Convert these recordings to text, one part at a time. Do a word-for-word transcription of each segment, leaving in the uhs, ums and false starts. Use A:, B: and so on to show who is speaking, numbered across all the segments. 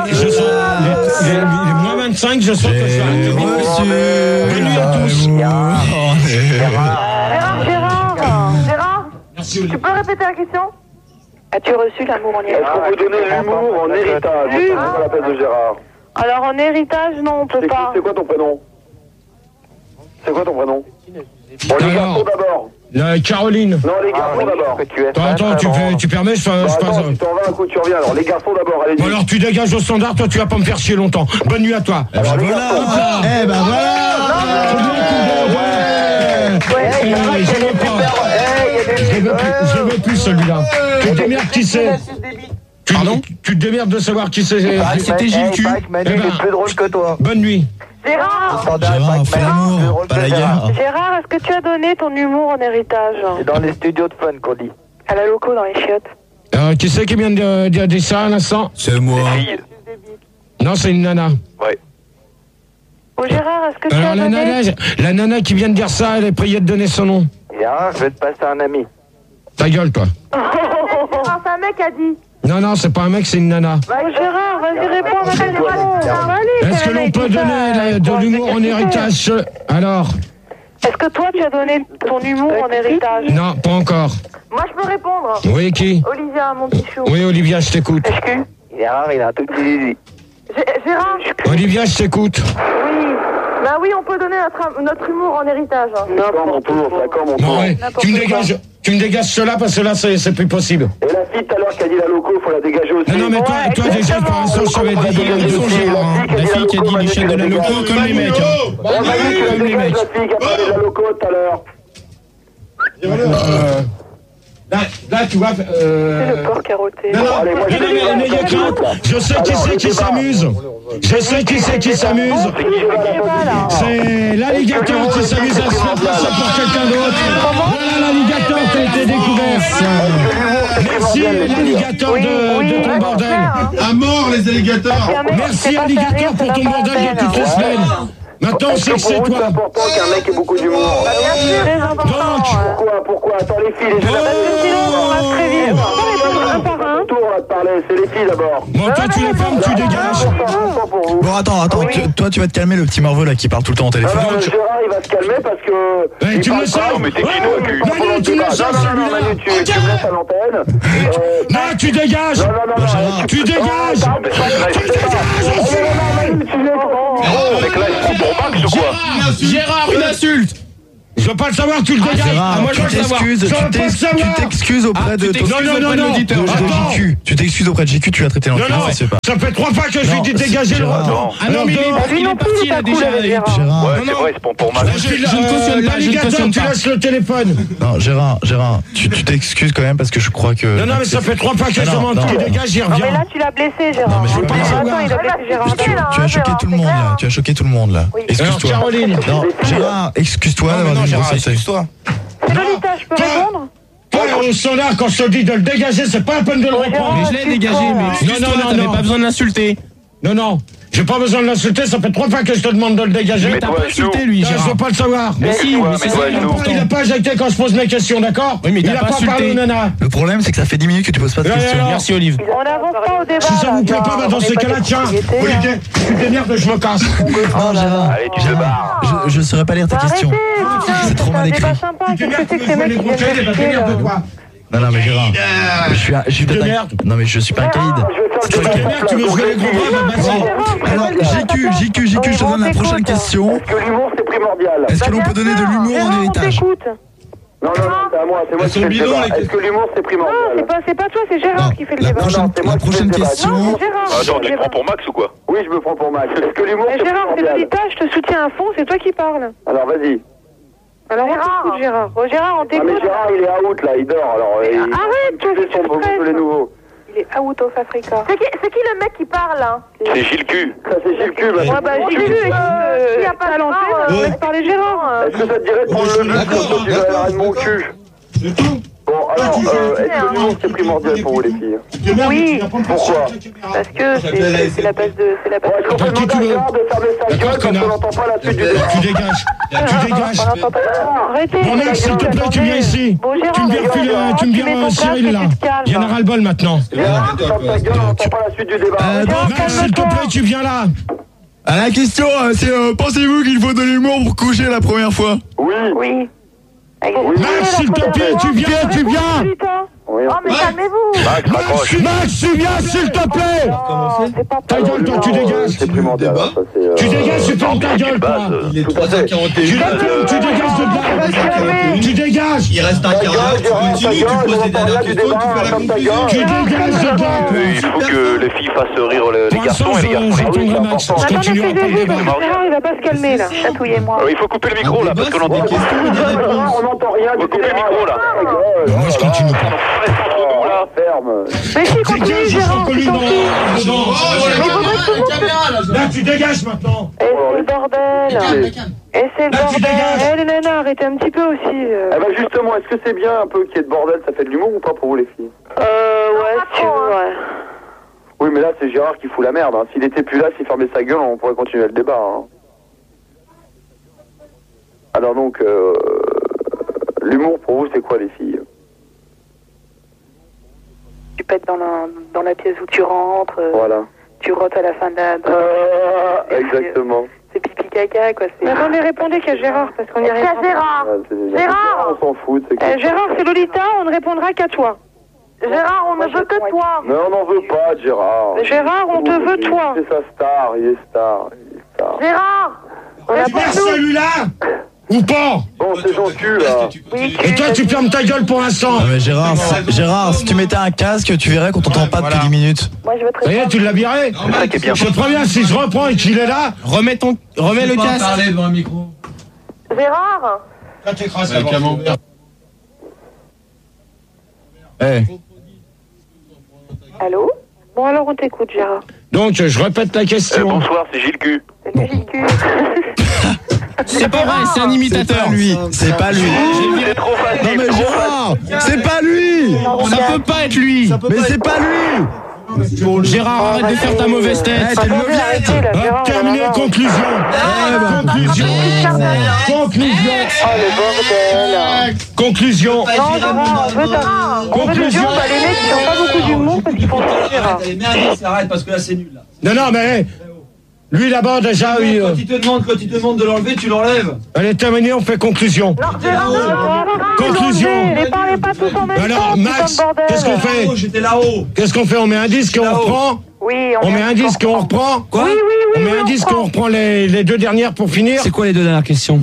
A: Je sens les, les, les moins vingt-cinq, je sens que je vais arrêter. Bonne nuit à tous.
B: Gérard, Gérard, Gérard,
A: Merci,
B: tu peux répéter la question? As-tu reçu l'amour en héritage?
C: Est-ce qu'on peut donner l'humour en héritage? C'est pas la peine de Gérard.
B: Alors en héritage, non, on peut pas.
C: C'est quoi ton prénom? C'est quoi ton prénom? Bon, les garçons d'abord.
A: La Caroline.
C: Non, les garçons d'abord.
A: Attends, attends, tu, fais, tu permets, je,
C: Bah,
A: je passe.
C: attends, tu t'en vas un coup, tu reviens. Alors, les garçons d'abord, allez-y.
A: Bon alors tu dégages au standard, toi tu vas pas me faire chier longtemps. Bonne nuit à toi.
C: Eh ben
A: voilà.
D: Eh ben voilà.
A: Je veux pas. Je veux plus, je veux plus celui-là. Tu te démerdes qui c'est? Pardon? Tu te démerdes de savoir qui c'est.
D: C'était Gilles Q.
C: Il est plus drôle que toi.
A: Bonne nuit.
B: Gérard,
D: Gérard, on fait l'amour, pas la guerre.
B: Gérard, est-ce que tu as donné ton humour en héritage?
C: C'est dans les studios de fun qu'on dit.
B: À la loco dans les chiottes.
A: Euh, qui c'est qui vient de dire de, de ça à l'instant?
D: C'est moi.
A: Non, c'est une nana.
C: Ouais.
B: Oh Gérard, est-ce que tu
A: Alors
B: as
A: la
B: donné...
A: nana, la nana qui vient de dire ça, elle est priée de donner son nom.
C: Gérard, je vais te passer un ami.
A: Ta gueule, toi.
B: Gérard, c'est un mec a dit.
A: Non, non, c'est pas un mec, c'est une nana.
B: Bah Gérard, vas-y réponds à ma question.
A: Est-ce que l'on peut donner la- de l'humour en héritage? Alors?
B: Est-ce que toi tu as donné ton humour en héritage?
A: Non, pas encore.
B: Moi je peux répondre.
A: Oui, qui?
B: Olivia, mon petit chou.
A: Oui, Olivia, je t'écoute.
B: Est-ce que...
C: Gérard, il a un truc qui dit.
B: Gérard?
A: Olivia, je t'écoute.
B: Oui. Bah oui, on peut donner notre, notre humour en héritage.
C: D'accord, mon tour, d'accord, mon
A: Bon,
C: tour.
A: ouais. Tu me dégages, tu me dégages cela parce que là, c'est, c'est plus possible.
C: Et la fille tout à l'heure qui a dit la loco, faut la dégager aussi.
A: Non, non, mais toi,
B: Ouais,
A: toi déjà, pour l'instant, je savais dégager de Gérard.
D: La fille qui a dit les chaînes de la loco comme les mecs. hein.
C: On va dire que la dégage, la fille qui a parlé de la loco tout à l'heure.
A: Euh, Là, là, tu vois. Euh...
B: C'est le porc carotté.
A: Non, non,
C: Allez, moi,
A: non,
C: je
A: non,
C: vais
A: mais
C: dire,
A: n'ayez
C: je vais
A: crainte.
C: dire.
A: Je sais qui
C: Alors,
A: c'est
C: le
A: qui
C: débat.
A: s'amuse. Je sais qui c'est qui s'amuse.
C: C'est qui va à la police?
A: C'est l'alligator qui s'amuse à se faire passer pour quelqu'un d'autre. Voilà l'alligator qui a été découvert. Merci l'alligator de, de ton bordel.
D: À mort les alligators.
A: Merci alligator pour ton bordel de toutes les semaines. Maintenant on sait que c'est
C: Pour vous, c'est
A: toi.
C: important qu'un mec ait beaucoup d'humour.
B: Très important.
C: Pourquoi, pourquoi? Attends, les filles, les
B: Sinon, on va très vite. On va répondre un par un.
C: tour là de parler, c'est les filles d'abord.
A: Bon, toi tu les femmes, tu dégages.
C: Pour vous.
D: Bon attends, attends, tu- toi tu vas te calmer le petit morveux là qui parle tout le temps au téléphone.
C: Alors, Gérard, il va se calmer parce que.
A: Eh,
C: il
A: tu me
C: parle
A: le sens?
C: pas, mais t'es qui, toi, cul?
A: Manu, tu me le sens,
C: Non, non, non,
A: celui-là.
C: Manu, tu, tu me laisses à l'antenne. Euh,
A: Non, tu dégages.
C: Non, non, non, non.
A: Tu dégages. Tu dégages aussi.
C: Avec là, il prend pour Max ou quoi?
D: Gérard, une insulte.
A: Je veux pas le savoir, tu le dégages.
D: Gérard,
A: Ah, moi, je
D: tu
A: veux le savoir.
D: t'excuses,
A: Je veux
D: tu
A: pas le
D: t'ex-
A: savoir.
D: tu t'excuses auprès de ton
A: Non, non, non, non.
D: de
A: Attends.
D: J Q. Tu t'excuses auprès de J Q, tu l'as traité
A: Non,
D: l'enculé,
A: non,
D: ça se fait pas.
A: ça fait trois fois que je lui
D: Non,
A: dis de dégager le
D: Gérard.
A: retour.
D: Ah non,
A: mais il est
B: Lui non plus, il est pas cool avec Gérard.
D: Gérard,
C: Ouais, c'est vrai, c'est pour pour Max.
A: Je ne cautionne pas, je ne
D: l'alligator,
A: cautionne
D: tu
A: pas. Tu laisses le téléphone.
D: non, Gérard, Gérard, tu tu t'excuses quand même parce que je crois que.
A: Non, non, mais ça fait trois fois que je
D: Non,
A: demande
D: non.
A: qu'il dégage, j'y
B: Non mais
A: reviens.
B: là tu l'as blessé Gérard.
D: Non, mais je veux pas le
B: Attends,
A: savoir.
B: il a blessé Gérard.
D: Tu, tu as choqué tout le monde là, tu as choqué tout le monde là.
B: Oui.
A: Alors,
D: Excuse-toi.
A: Caroline.
D: Non, Gérard, excuse-toi d'avoir dit une grossesse.
A: excuse-toi.
B: C'est Lolita, je peux
A: Toi-
B: répondre?
A: Toi, au standard, quand je te dis de le dégager, c'est pas la peine de le reprendre.
B: Mais je l'ai dégagé, mais
A: excuse-toi, t'avais pas
D: besoin de l'insulter.
A: Non, non, j'ai pas besoin de l'insulter, ça fait trois fois que je te demande de le dégager.
C: Mais toi,
D: insulté, lui,
A: Ah, je veux pas le savoir.
C: Mais si, mais c'est ça
A: il, a pas, il a pas éjecté quand je pose mes questions, d'accord?
D: Oui, mais
A: il
D: t'as
A: a
D: pas
A: pas
D: insulté.
A: parlé aux nanas.
D: Le problème, c'est que ça fait dix minutes que tu poses pas de
A: Ouais,
D: questions.
A: alors.
D: Merci, Olive.
B: on n'avance pas au débat.
A: Si ça
B: là,
A: vous plaît pas,
B: Gérard.
A: bah, dans
B: On
A: ces
B: est pas
A: cas-là,
B: de
A: tiens,
B: propriété, hein.
A: Olivier, tu t'énerves, je me casse.
D: Non, Gérard.
C: Allez, tu te barres.
D: Je, je saurais pas lire ta
B: Bah,
D: question.
B: arrêtez, putain,
D: C'est trop mal
B: un débat
D: écrit.
B: sympa.
A: Tu
B: Qu'est-ce que
A: t'énerves,
B: c'est
A: tu
B: que ces
A: me
B: mecs
A: les
B: qui viennent
A: conseils, bah,
B: chercher, là?
A: t'énerve-toi.
D: Non, non, mais Gérard. Je suis un, je suis peut-être un-
A: merde.
D: Non, mais je suis pas un caïd.
C: Je vais faire
A: Tu
C: le débat
A: t'énerves, tu veux
C: simple,
A: jouer les gros bras, bah, vas-y.
D: Alors, J Q, J Q, J Q, je te donne la prochaine question.
C: Est-ce que l'humour c'est primordial?
D: Est-ce que l'on peut donner de l'humour en héritage?
C: Non, non, non, c'est à moi, c'est moi qui fais le débat. Est-ce que l'humour c'est
B: Non,
C: primordial?
B: c'est pas, c'est pas toi, c'est Gérard
D: Non,
B: qui fait le
D: la
B: débat.
D: prochaine,
C: Non, c'est moi
D: la
C: qui fais
D: prochaine
C: le débat.
D: question.
B: Non, c'est Gérard.
C: Attends,
B: qui fait
C: tu
B: le
C: te prends
B: débat.
C: pour Max ou quoi? Oui, je me prends pour Max. Est-ce que l'humour
B: Mais
C: c'est
B: Gérard, c'est
C: primordial?
B: Lolita, je te soutiens à fond, c'est toi qui parles.
C: Alors vas-y.
B: Alors on t'écoute Gérard. Oh Gérard, on
C: Ah mais
B: t'écoute.
C: Gérard il est out là, il dort alors. il-
B: Arrête, toi,
C: il fait
B: tu
C: son
B: te
C: beau
B: stresses.
C: les nouveaux.
B: Il est out of Africa. C'est qui, c'est qui le mec qui parle là?
C: C'est Gilles Q. Ça c'est Gilles Q. bah,
B: Ouais, bah j'ai vu, euh, il y a pas de l'antenne, on laisse parler Gérard.
C: Est-ce que ça te dirait de prendre le but comme ça tu vas à l'arrêt de mon cul?
A: C'est tout.
C: Bon, alors, euh, est-ce que l'humour c'est primordial pour vous les filles?
B: Oui.
C: Pourquoi?
B: Parce que c'est c'est la base de... C'est la base
C: Bon, est-ce qu'on peut demander à Gérard de fermer sa gueule parce qu'on n'entend pas la suite du débat?
A: Tu dégages. Tu dégages.
B: Arrêtez.
A: Bon mec, s'il te plaît, tu viens ici.
B: Bon, Gérard,
A: Tu me viens filer, tu me viens Cyril là. Il y en a ras-le-bol maintenant.
C: Gérard, tu fermes ta gueule, on n'entend pas la suite du débat.
D: Euh, donc,
A: Max, s'il te plaît, tu viens là.
D: à la question, euh, c'est euh, pensez-vous qu'il faut de l'humour pour coucher la première fois?
C: Oui.
B: Oui.
A: Max, s'il te plaît, tu viens, tu viens.
C: Oui,
B: Oh, mais calmez-vous.
C: Max, raccroche.
A: Max, tu viens, s'il te plaît.
B: C'est pas
A: Ta gueule, toi, tu dégages.
C: C'est primordial. Ça, c'est, euh,
A: Tu dégages, tu fermes ta gueule, toi.
E: Il est
C: Tout à fait.
A: Tu dégages, tu dégages de là. Tu dégages.
E: Il reste un
C: Ta
E: quart
C: gueule,
E: d'heure, tu
C: Gérard, ta
E: continues,
C: gueule,
E: tu
C: on
E: poses des
C: entend rien
E: dernières
C: du
E: questions,
C: débat,
E: tu fais la
C: ferme ta
E: conclusion.
A: Tu
C: gueule.
A: dégages de là.
C: Il faut que les filles fassent rire les
A: Pour
C: garçons
A: l'instant,
C: et les garçons.
A: j'entendrai Max. Je
B: Attendez,
A: continue à prendre
B: taisez-vous,
A: des
B: parce que
A: balles.
B: Gérard, il va pas se calmer, là. Chatouillez-moi.
C: Il faut couper le micro là parce qu'on entend.
E: questions.
C: On n'entend rien du Couper le micro là.
A: Moi, je continue pas.
C: Ferme.
B: Mais si, continue,
A: Dégage, je
B: Gérard.
A: sens que lui
B: c'est
A: dans
B: gentil.
A: Là, tu dégages maintenant.
B: Et c'est le bordel. Et c'est le
A: Là, tu
B: bordel.
A: dégages.
B: Eh, les nanas, arrêtez un petit peu aussi. euh.
C: Eh ben justement, est-ce que c'est bien un peu qu'il y ait de bordel, ça fait de l'humour ou pas pour vous les filles?
B: Euh, ouais, si tu veux, ouais.
C: Oui, mais là c'est Gérard qui fout la merde. Hein. S'il était plus là, s'il fermait sa gueule, on pourrait continuer le débat. Hein. Alors donc, euh, l'humour pour vous c'est quoi les filles?
B: Tu pètes dans la, dans la pièce où tu rentres. euh,
C: Voilà.
B: Tu rotes à la fin de la...
C: Ah, exactement.
B: C'est pipi caca, quoi. Mais attendez, répondez qu'à Gérard, parce qu'on y arrive. C'est Gérard.
C: Ah, c'est-
B: Gérard.
C: On s'en fout. C'est
B: Euh, Gérard, c'est Lolita, on ne répondra qu'à toi. Gérard, on ne veut que toi.
C: Mais on n'en veut pas, de Gérard.
B: Gérard, on te veut, toi.
C: C'est sa star, il est star. Il est star.
B: Gérard. On a
A: Tu
B: pas
A: perds
B: nous.
A: celui-là ou pas?
C: Bon, c'est gentil là.
B: Oui,
A: Et toi, tu fermes ta gueule pour l'instant.
D: Non mais Gérard, si- Gérard, si tu mettais un casque, tu verrais qu'on t'entend pas depuis dix minutes.
B: Moi, je veux te
A: Ça y est,
B: répondre.
A: tu l'as viré.
C: C'est ça qui est bien.
A: Je te préviens, si je reprends et qu'il est là,
F: Remets ton, remets le casque.
E: parler devant un micro.
B: Gérard.
A: là, t'écrases
E: Avec
A: la
E: un
A: porte.
D: Eh,
B: Allô. Bon, alors, on t'écoute, Gérard.
A: Donc, je répète la question.
C: bonsoir, c'est Gilles Q.
B: C'est le cul.
F: C'est pas vrai, c'est un
D: c'est
F: imitateur.
D: pas lui, c'est pas lui.
C: C'est trop facile.
D: Non mais
C: trop
D: Gérard, c'est pas lui.
F: Ça peut pas être lui.
D: Mais c'est pas lui.
F: Gérard, arrête de faire ta mauvaise tête.
D: Eh, t'es une
B: Attendez, arrêtez,
D: mauviette.
B: là, Gérard.
A: Hop, terminé,
B: on en a marre.
A: conclusion. Conclusion. Conclusion.
B: Oh, le bordel.
A: Conclusion.
B: Non, Gérard, on veut ta... On veut te dire, bah, les mecs, ils ont pas beaucoup d'humour parce qu'ils font ça, Gérard.
E: Allez, merde, arrête parce que là c'est nul. Là.
A: Non, non, mais lui là-bas déjà, il, euh,
E: Quand il te demande, quand il te demande de l'enlever, tu l'enlèves.
A: elle est terminée, on fait conclusion.
B: Non, Gérard,
A: Conclusion.
B: Ne parlez pas tous en même temps,
A: Alors,
B: putain
A: Max,
B: de bordel.
A: qu'est-ce qu'on fait?
E: Là-haut, j'étais là-haut.
A: Qu'est-ce qu'on fait? On met un disque et on reprend?
B: Oui,
A: On met un disque et on reprend?
E: Quoi?
B: Oui, oui, oui.
A: On met
B: oui,
A: un disque et on reprend les, les deux dernières pour finir?
F: C'est quoi les deux dernières questions?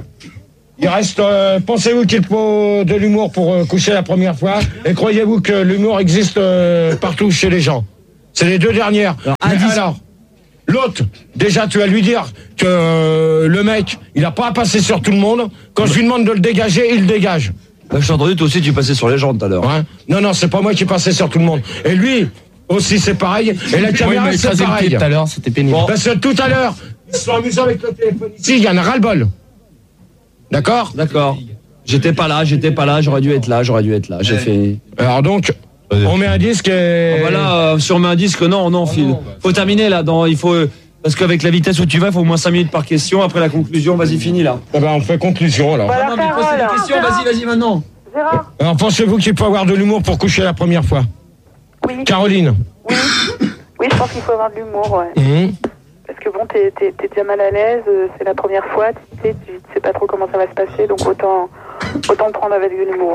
A: Il reste, euh, pensez-vous qu'il faut de l'humour pour euh, coucher la première fois? Et croyez-vous que l'humour existe euh, partout chez les gens? C'est les deux dernières.
F: un
A: Mais
F: disque.
A: alors, l'autre, déjà tu vas lui dire que euh, le mec, il a pas à passer sur tout le monde. Quand je lui demande de le dégager, il le dégage.
G: Bah, je t'ai entendu, toi aussi, tu passais sur les gens tout à l'heure.
A: Hein? Non, non, c'est pas moi qui passais sur tout le monde. Et lui, aussi, c'est pareil. Et la
F: Moi, il
A: caméra,
F: m'a
A: c'est
F: écrasé le
A: pareil.
F: pied tout à l'heure, c'était pénible.
A: Parce que tout à l'heure, ils se sont amusés avec le téléphone ici, il y en a ras-le-bol. D'accord?
G: D'accord. J'étais pas là, j'étais pas là, j'aurais dû être là, j'aurais dû être là. J'ai fait.
A: Alors donc, on met un disque et...
G: Voilà, euh, si on met un disque, non, non, Phil. Faut terminer là, dans, il faut. euh, Parce qu'avec la vitesse où tu vas, il faut au moins cinq minutes par question. Après la conclusion, vas-y, finis là.
A: Eh ben, on fait conclusion alors.
B: Voilà,
E: Non, mais pose
B: Carole.
E: des questions, vas-y, vas-y maintenant.
B: Gérard.
A: Alors pensez-vous qu'il faut avoir de l'humour pour coucher la première fois?
B: Oui.
A: Caroline.
B: Oui, je pense qu'il faut avoir de l'humour, ouais.
A: Mmh.
B: Parce que bon, t'es, t'es, t'es déjà mal à l'aise, euh, c'est la première fois, tu sais, tu sais pas trop comment ça va se passer, donc autant, autant prendre avec de l'humour.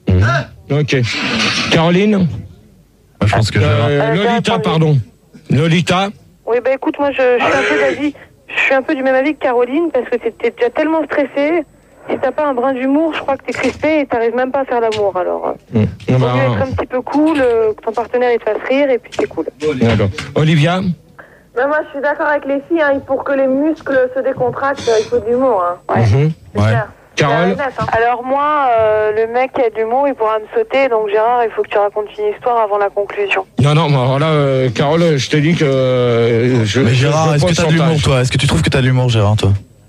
A: Ok. Caroline.
D: Je pense que je vais avoir-
A: Euh,
B: Euh,
A: Lolita,
B: attendez.
A: pardon. Lolita.
B: Oui, bah écoute, moi je, je suis un peu d'avis, je suis un peu du même avis que Caroline, parce que t'es, t'es déjà tellement stressée, si t'as pas un brin d'humour, je crois que t'es crispé et t'arrives même pas à faire l'amour, alors.
A: Mmh.
B: Il
A: Ah
B: vaut
A: bah,
B: mieux être un petit peu cool, euh, que ton partenaire il te fasse rire, et puis c'est cool.
A: d'accord. Olivia.
B: Ben moi je suis d'accord avec les filles, hein, pour que les muscles se décontractent, il faut de l'humour. Hein. Ouais.
A: Mmh.
B: C'est
D: Ouais.
B: clair.
A: Carole.
B: Alors moi, euh, le mec qui a de l'humour, il pourra me sauter, donc Gérard, il faut que tu racontes une histoire avant la conclusion.
A: Non, non, mais alors là, euh, Carole, je t'ai dit que... euh, je,
D: Mais
A: je-
D: Gérard,
A: je
D: est-ce
A: prends
D: que
A: le
D: t'as de l'humour
A: chantage.
D: toi? Est-ce que tu trouves que t'as de l'humour Gérard toi?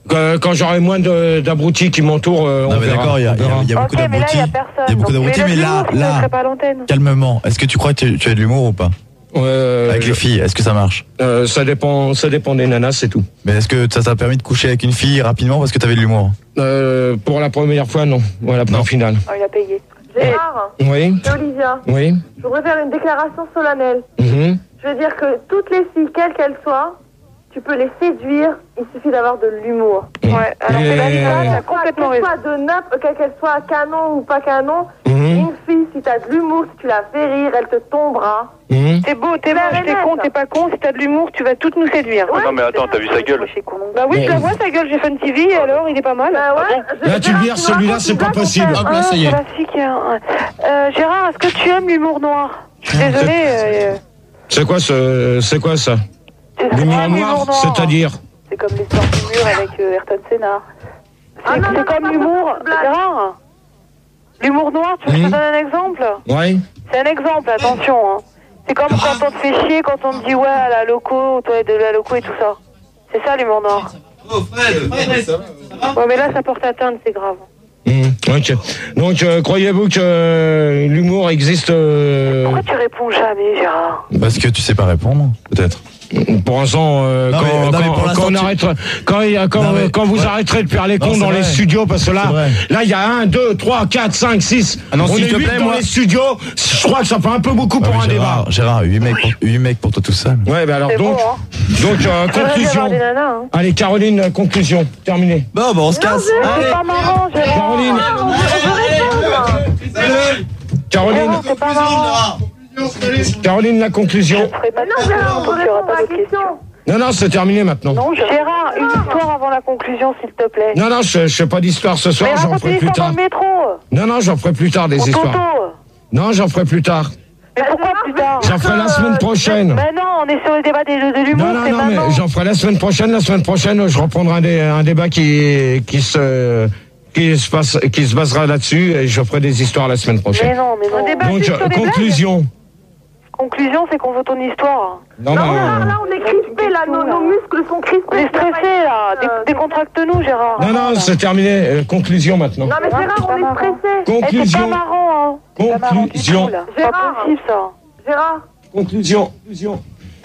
H: Que- Quand j'aurai moins de- d'abrutis qui m'entourent, euh, on
D: Non mais
H: verra.
D: d'accord, il y a,
H: On
D: il y a-
H: verra.
D: il y a beaucoup
B: Ok, mais là, il
D: d'abrutis.
B: y a personne.
D: Il y a beaucoup
B: Donc,
D: d'abrutis,
B: mais
D: mais
B: le
D: là,
B: jour, je
D: là,
B: serai pas à l'antenne.
D: calmement. Est-ce que tu crois que tu, tu as de l'humour ou pas
H: Euh,
D: avec les filles? Est-ce que ça marche?
H: euh, ça dépend, ça dépend des nanas, c'est tout.
D: Mais est-ce que ça t'a permis de coucher avec une fille rapidement parce que t'avais de l'humour?
H: Euh, pour la première fois, non. Voilà, pour
D: Non.
H: le final.
B: Oh, il a payé.
I: Gérard,
H: Oui,
I: c'est Olivia.
H: oui.
I: Je voudrais faire une déclaration solennelle.
H: Mhm.
I: Je veux dire que toutes les filles, quelles qu'elles soient, tu peux les séduire, il suffit d'avoir de l'humour.
B: Ouais, alors
H: Et-
B: c'est la Lisa, t'as
I: Qu'elle
B: complètement raison.
I: soit de n'importe, quelle qu'elle soit canon ou pas canon,
H: Mhm.
I: une fille, si t'as de l'humour, si tu la fais rire, elle te tombera.
H: Mhm.
B: T'es beau, t'es
I: Claire
B: moche,
I: et
B: t'es
I: nette.
B: con, t'es pas con, si t'as de l'humour, tu vas toutes nous séduire.
I: Ouais,
C: Non mais attends, t'as vu sa gueule?
B: Bah oui, je la
H: Bon.
B: vois, sa gueule, j'ai Fun T V, alors il est pas mal.
I: Bah ouais.
H: Là, tu le vires, celui-là, c'est pas possible.
F: Hop là, ça y est.
B: Ah, c'est la fille qui a un- Euh, Gérard, est-ce que tu aimes l'humour noir? Je suis désolée. euh,
H: C'est quoi ce, c'est quoi ça?
B: c'est
H: L'humour
B: ça,
H: noir, c'est-à-dire?
B: C'est comme l'histoire du mur avec euh, Ayrton Senna. C'est
I: Ah non, non,
B: c'est
I: non,
B: comme
I: pas
B: l'humour.
I: cette blague.
B: Gérard, l'humour noir, tu veux que je te
H: Mhm.
B: donne un exemple?
H: Oui.
B: C'est un exemple, attention. Hein. C'est comme quand on te fait chier, quand on te dit ouais à la loco, toi de la loco et tout ça. C'est ça l'humour noir.
E: Oh, Fred, Fred,
B: Ouais, mais là ça porte atteinte, c'est grave.
H: Mhm. Ok. Donc, euh, croyez-vous que euh, l'humour existe euh,
B: Pourquoi tu réponds jamais, Gérard?
D: Parce que tu sais pas répondre, peut-être.
H: pour l'instant, euh,
D: Non,
H: quand,
D: mais- non, mais
H: quand-
D: pour l'instant,
H: quand on
D: tu-
H: arrêtera- quand, il y a- quand,
D: Non, mais-
H: quand vous
D: ouais.
H: arrêterez de faire les
D: Non,
H: cons
D: c'est
H: dans
D: vrai.
H: les studios, parce que là,
D: C'est vrai.
H: là, il y a un, deux, trois, quatre, cinq, six.
F: Ah non,
H: on
F: s'il
H: est
F: te
H: huit
F: plaît,
H: dans
F: moi-
H: les studios. Je crois que ça fait un peu beaucoup
D: Ouais,
H: pour
D: mais
H: un débat.
D: Gérard, Gérard, huit mecs, pour, huit mecs pour toi tout seul.
H: Ouais, bah alors
B: C'est
H: donc,
B: bon, hein.
H: donc euh,
B: Faudrait bien
H: conclusion.
B: avoir des nanas, hein.
H: Allez, Caroline, euh, conclusion. Terminé.
D: Bon, bon, on se casse.
B: C'est pas marrant, Gérard.
H: Caroline,
I: On veut répondre.
H: Caroline,
B: Gérard, c'est pas marrant.
H: Caroline, la conclusion.
B: Je ferai pas
I: Mais non,
B: de
I: Gérard, on
B: conclusion,
I: veut
B: il y aura
I: répondre à
B: pas
I: la
B: de questions.
I: question.
H: Non, non, c'est terminé maintenant.
B: Non, Gérard, une histoire avant la conclusion, s'il te plaît.
H: Non, non, je, je fais pas d'histoire ce soir,
B: Mais
H: j'en
B: raconte
H: ferai
B: une
H: plus
B: histoire
H: tard.
B: dans le métro.
H: Non, non, j'en ferai plus tard des
B: Au
H: histoires.
B: Toto.
H: Non, j'en ferai plus tard.
B: Mais pourquoi plus tard?
H: J'en ferai la semaine prochaine.
B: Mais non, on est sur le débat des- de l'humour,
H: Non, non,
B: c'est
H: non, mais
B: maintenant.
H: j'en ferai la semaine prochaine. La semaine prochaine, je reprendrai un, dé- un débat qui, qui se, qui se passe, qui se basera là-dessus et je ferai des histoires la semaine
B: Mais
H: prochaine.
B: non, mais non.
I: débat
H: Donc,
I: juste
H: euh,
I: sur les
H: conclusion.
B: Conclusion, c'est qu'on veut ton histoire.
H: Non,
I: Non,
H: mais,
I: Gérard, là, on est crispés, là, nos, nos muscles sont crispés.
B: On est stressé, là. Dé-
I: Euh,
B: Décontracte-nous, Gérard.
H: non, non, c'est terminé. Euh, conclusion maintenant.
I: Non, mais
B: Gérard,
I: Gérard,
B: c'est pas
I: on est
B: marrant.
I: stressés.
B: Eh, c'est pas
H: Conclusion.
B: marrant, hein. C'est pas marrant du
H: Conclusion.
B: tout, là. C'est
I: Gérard.
B: pas possible, ça.
I: Gérard,
H: Conclusion. Conclusion.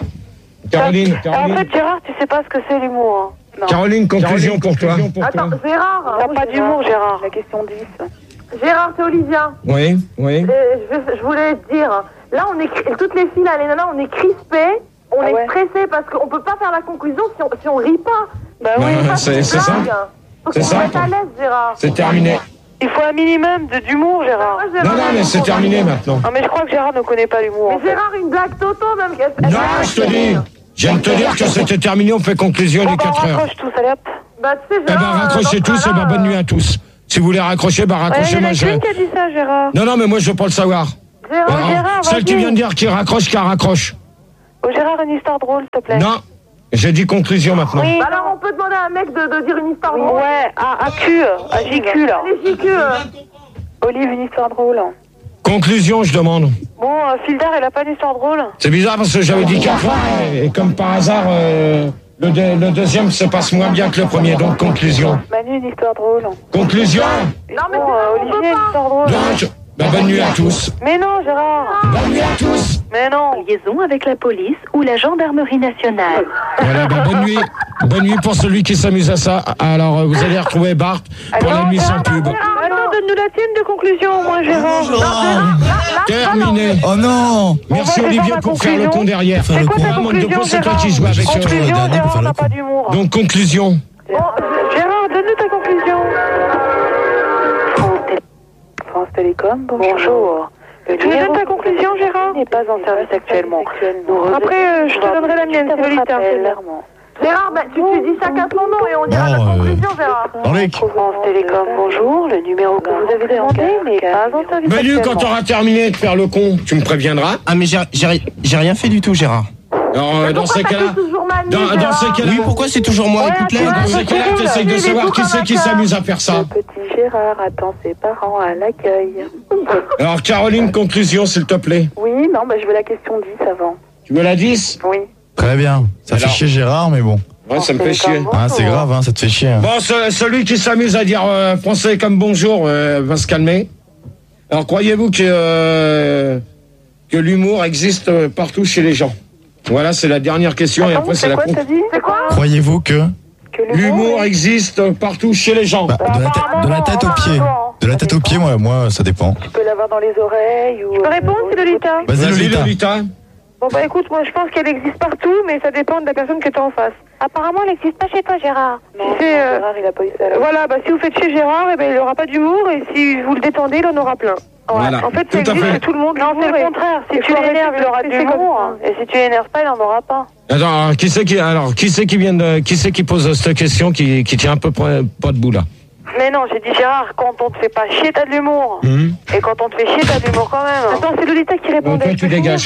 H: Caroline,
B: En
H: Caroline.
B: fait, Gérard, tu sais pas ce que c'est l'humour. Hein. Non.
H: Caroline, conclusion pour toi.
I: attends, Gérard.
B: T'as pas d'humour, Gérard. La question dix.
I: Gérard, c'est Olivia.
H: Oui, oui.
I: Euh, je, je voulais te dire, là, on est, cri- toutes les filles, là, les nanas, on est crispés, on
B: Ah
I: est
B: ouais.
I: stressés parce qu'on peut pas faire la conclusion si on, si on rit pas.
B: Bah
H: Ouais,
B: oui.
H: ouais, c'est c'est ça.
I: Faut
H: C'est
I: qu'on
H: ça.
I: se mette à l'aise, Gérard.
H: C'est terminé.
B: Il faut un minimum de- d'humour, Gérard.
I: Moi, Gérard,
H: Non, non, mais c'est terminé maintenant.
B: Ah, mais je crois que Gérard ne connaît pas l'humour. en
I: Mais
B: fait.
I: Gérard, une blague Toto, même. qu'elle- elle-
H: Non, je te dis. Je viens de te dire que c'était terminé. On fait conclusion
B: Bon,
H: des
B: bah, on
H: quatre heures.
B: raccroche tous, allez hop.
I: Bah, tu sais,
H: Eh ben,
I: Gérard.
H: raccrochez
I: dans ce
H: tous, et
I: cas-là,
H: ben, bonne nuit à tous. Si vous voulez raccrocher, ben,
B: Ouais, il y
H: raccrochez,
B: en
H: moi,
B: a
H: je...
B: qu'une qui a dit ça, Gérard.
H: Non, non, mais moi, je veux pas le savoir.
I: Gérard,
B: Oh, Gérard,
H: Celle qui
B: vas-y.
H: vient de dire qui raccroche, qui raccroche.
B: Oh, Gérard, une histoire drôle, s'il te plaît.
H: Non, j'ai dit conclusion maintenant.
B: Oui.
I: bah alors, on peut demander à un mec de, de dire une histoire drôle.
B: Ouais, à, à Q, à J Q, là.
I: Allez, J Q. euh,
B: Olive, une histoire drôle.
H: Conclusion, je demande.
B: Bon, euh, Fildar, elle a pas une histoire drôle?
H: C'est bizarre parce que j'avais dit quatre fois et, et comme par hasard, euh, le, deux- le deuxième se passe moins bien que le premier. Donc, conclusion.
B: Manu, une histoire drôle.
H: Conclusion.
I: Non, mais
B: Bon,
I: Gérard,
B: euh,
I: on
B: Olivier,
I: peut
B: une
I: pas.
B: histoire drôle.
H: Donc, ben, bonne nuit à tous.
B: Mais non, Gérard.
H: Bonne nuit à tous.
B: Mais non.
J: Liaison avec la police ou la gendarmerie nationale.
H: Voilà, ben, bonne nuit. Bonne nuit pour celui qui s'amuse à ça. Alors, euh, vous allez retrouver Bart pour la nuit sans pub.
B: Attends, donne-nous la tienne de conclusion, au moins, Gérard.
H: Terminé.
D: Oh non.
H: Merci
B: On va
H: Olivier
B: faire
H: pour
B: ma
H: faire le
B: conclusion.
H: con derrière.
D: Faire
B: C'est
D: le
B: quoi
D: con.
B: ta
H: Ah, manque de
B: conclusion,
H: peau, c'est toi
B: Gérard?
H: qui joues avec. euh,
B: Conclusion,
D: le dernier pour
B: Gérard,
D: faire
B: n'a
D: le
B: pas
D: con.
B: d'humour.
H: Donc, conclusion.
B: Gérard, donne-nous ta conclusion. France Télécom, bonjour. Tu me donnes ta conclusion, Gérard? n'est pas en service actuellement. Après, euh, je te donnerai la mienne, c'est Lolita.
I: Gérard, bah, tu, tu dis chacun son nom et on dira
D: Non,
I: la
D: euh,
I: conclusion, Gérard.
D: Jean-Luc.
B: France Télécom, bonjour. Le numéro que vous avez demandé n'est pas en service
H: Manu, quand
B: actuellement.
H: t'auras terminé de faire le con, tu me préviendras.
F: Ah, mais j'ai j'ai- j'ai rien fait du tout, Gérard.
H: Alors, euh,
I: Mais
H: dans
I: pourquoi
H: ces
I: t'as
H: cas-là,
I: fait toujours Manu,
H: dans, dans
I: Gérard
H: ces cas-là,
F: Oui, pourquoi c'est toujours moi?
B: Ouais,
F: Écoute-les.
B: attends,
H: dans ces cas-là, t'essayes de savoir qui c'est qui s'amuse à faire ça.
B: Le petit Gérard attend ses parents à l'accueil.
H: Alors, Caroline, conclusion, s'il te plaît.
B: Oui, non, bah, je veux la question dix avant.
H: Tu me la dix?
B: Oui.
D: Très bien. Ça
H: Alors.
D: fait chier Gérard, mais bon.
H: Ouais, ça me fait chier.
D: Ah, c'est grave, hein, ça te fait chier. Hein.
H: Bon, ce- celui qui s'amuse à dire euh, français comme bonjour euh, va se calmer. Alors, croyez-vous que, euh, que l'humour existe euh, partout chez les gens? Voilà, c'est la dernière question et après c'est la
B: quoi,
H: con-
B: t'as dit? C'est quoi?
D: Croyez-vous que
B: Que
H: L'humour existe partout chez les gens.
D: bah, de, la tête, de la tête aux pieds. De la tête aux pieds, moi, moi, ça dépend.
I: Tu peux l'avoir dans les oreilles ou...
B: Tu peux répondre, c'est Lolita?
D: Vas-y,
H: Vas-y,
D: Lolita.
H: Lolita.
B: Bon bah écoute, moi je pense qu'elle existe partout, mais ça dépend de la personne que t'as en face.
I: Apparemment, elle n'existe pas chez toi, Gérard. Non,
B: Si c'est, euh,
I: Gérard, il a pas eu ça. Là.
B: Voilà, bah si vous faites chez Gérard, eh ben, il aura pas d'humour, et si vous le détendez, il en aura plein.
H: Voilà.
B: En fait,
H: Tout
B: ça
H: à
B: existe
H: fait.
B: chez tout le monde.
I: Non, c'est
B: l'humour,
I: le
B: et-
I: contraire. Si
B: et
I: tu
B: faut arrêter
I: l'énerves,
B: de
I: il aura
B: le
I: de
B: laisser comme
I: l'humour.
B: ça.
I: Et si tu l'énerves pas, il n'en aura pas.
H: Attends, alors, qui c'est qui, alors, qui c'est qui vient de, qui c'est qui pose cette question qui, qui tient un peu pas, pas debout là?
I: Mais non, j'ai dit Gérard, quand on te fait pas chier, t'as de l'humour.
H: Mmh.
I: Et quand on te fait chier, t'as de l'humour quand même.
B: Attends, c'est Lolita qui
H: Bon,
B: répondait.
H: toi,
B: je
H: tu
B: peux
H: dégages.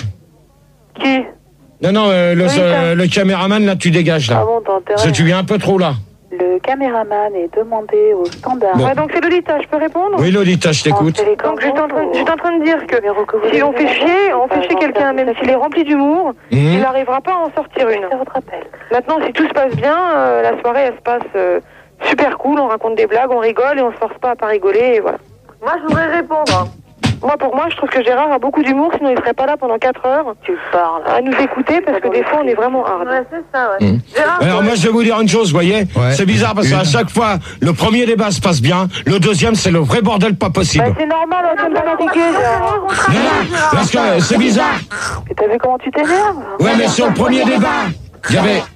I: Qui?
H: Non, non, euh, le,
B: Oui, ça.
H: euh, le caméraman, là, tu dégages, là.
I: Ah bon, t'as intérêt.
H: Parce que tu viens un peu trop là.
I: Le caméraman est demandé au standard.
H: Bon.
B: Ouais, donc c'est Lolita, je peux répondre?
H: Oui, Lolita, je t'écoute.
B: Donc j'étais en, train- j'étais en train de dire que si on fait chier, on fait chier quelqu'un, même s'il est rempli d'humour,
H: Mmh.
B: il n'arrivera pas à en sortir une.
I: C'est votre appel.
B: Maintenant, si tout se passe bien, euh, la soirée elle se passe euh, super cool, on raconte des blagues, on rigole et on se force pas à pas rigoler, et voilà.
I: Moi, je voudrais répondre.
B: Moi, pour moi, je trouve que Gérard a beaucoup d'humour, sinon il serait pas là pendant quatre heures
I: Tu parles.
B: à nous écouter, parce que des fois on est vraiment hard.
I: Ouais, c'est ça, ouais.
H: Mmh.
I: Gérard,
H: Alors moi je vais vous dire une chose, vous voyez,
D: Ouais.
H: c'est bizarre parce qu'à
D: Une.
H: chaque fois le premier débat se passe bien, le deuxième c'est le vrai bordel pas possible.
I: bah, c'est normal, on t'aime pas fatigué, Gérard.
H: Non, non, parce que c'est bizarre.
I: Et t'as vu comment tu t'énerves?
H: Ouais, mais sur le premier débat, il y avait.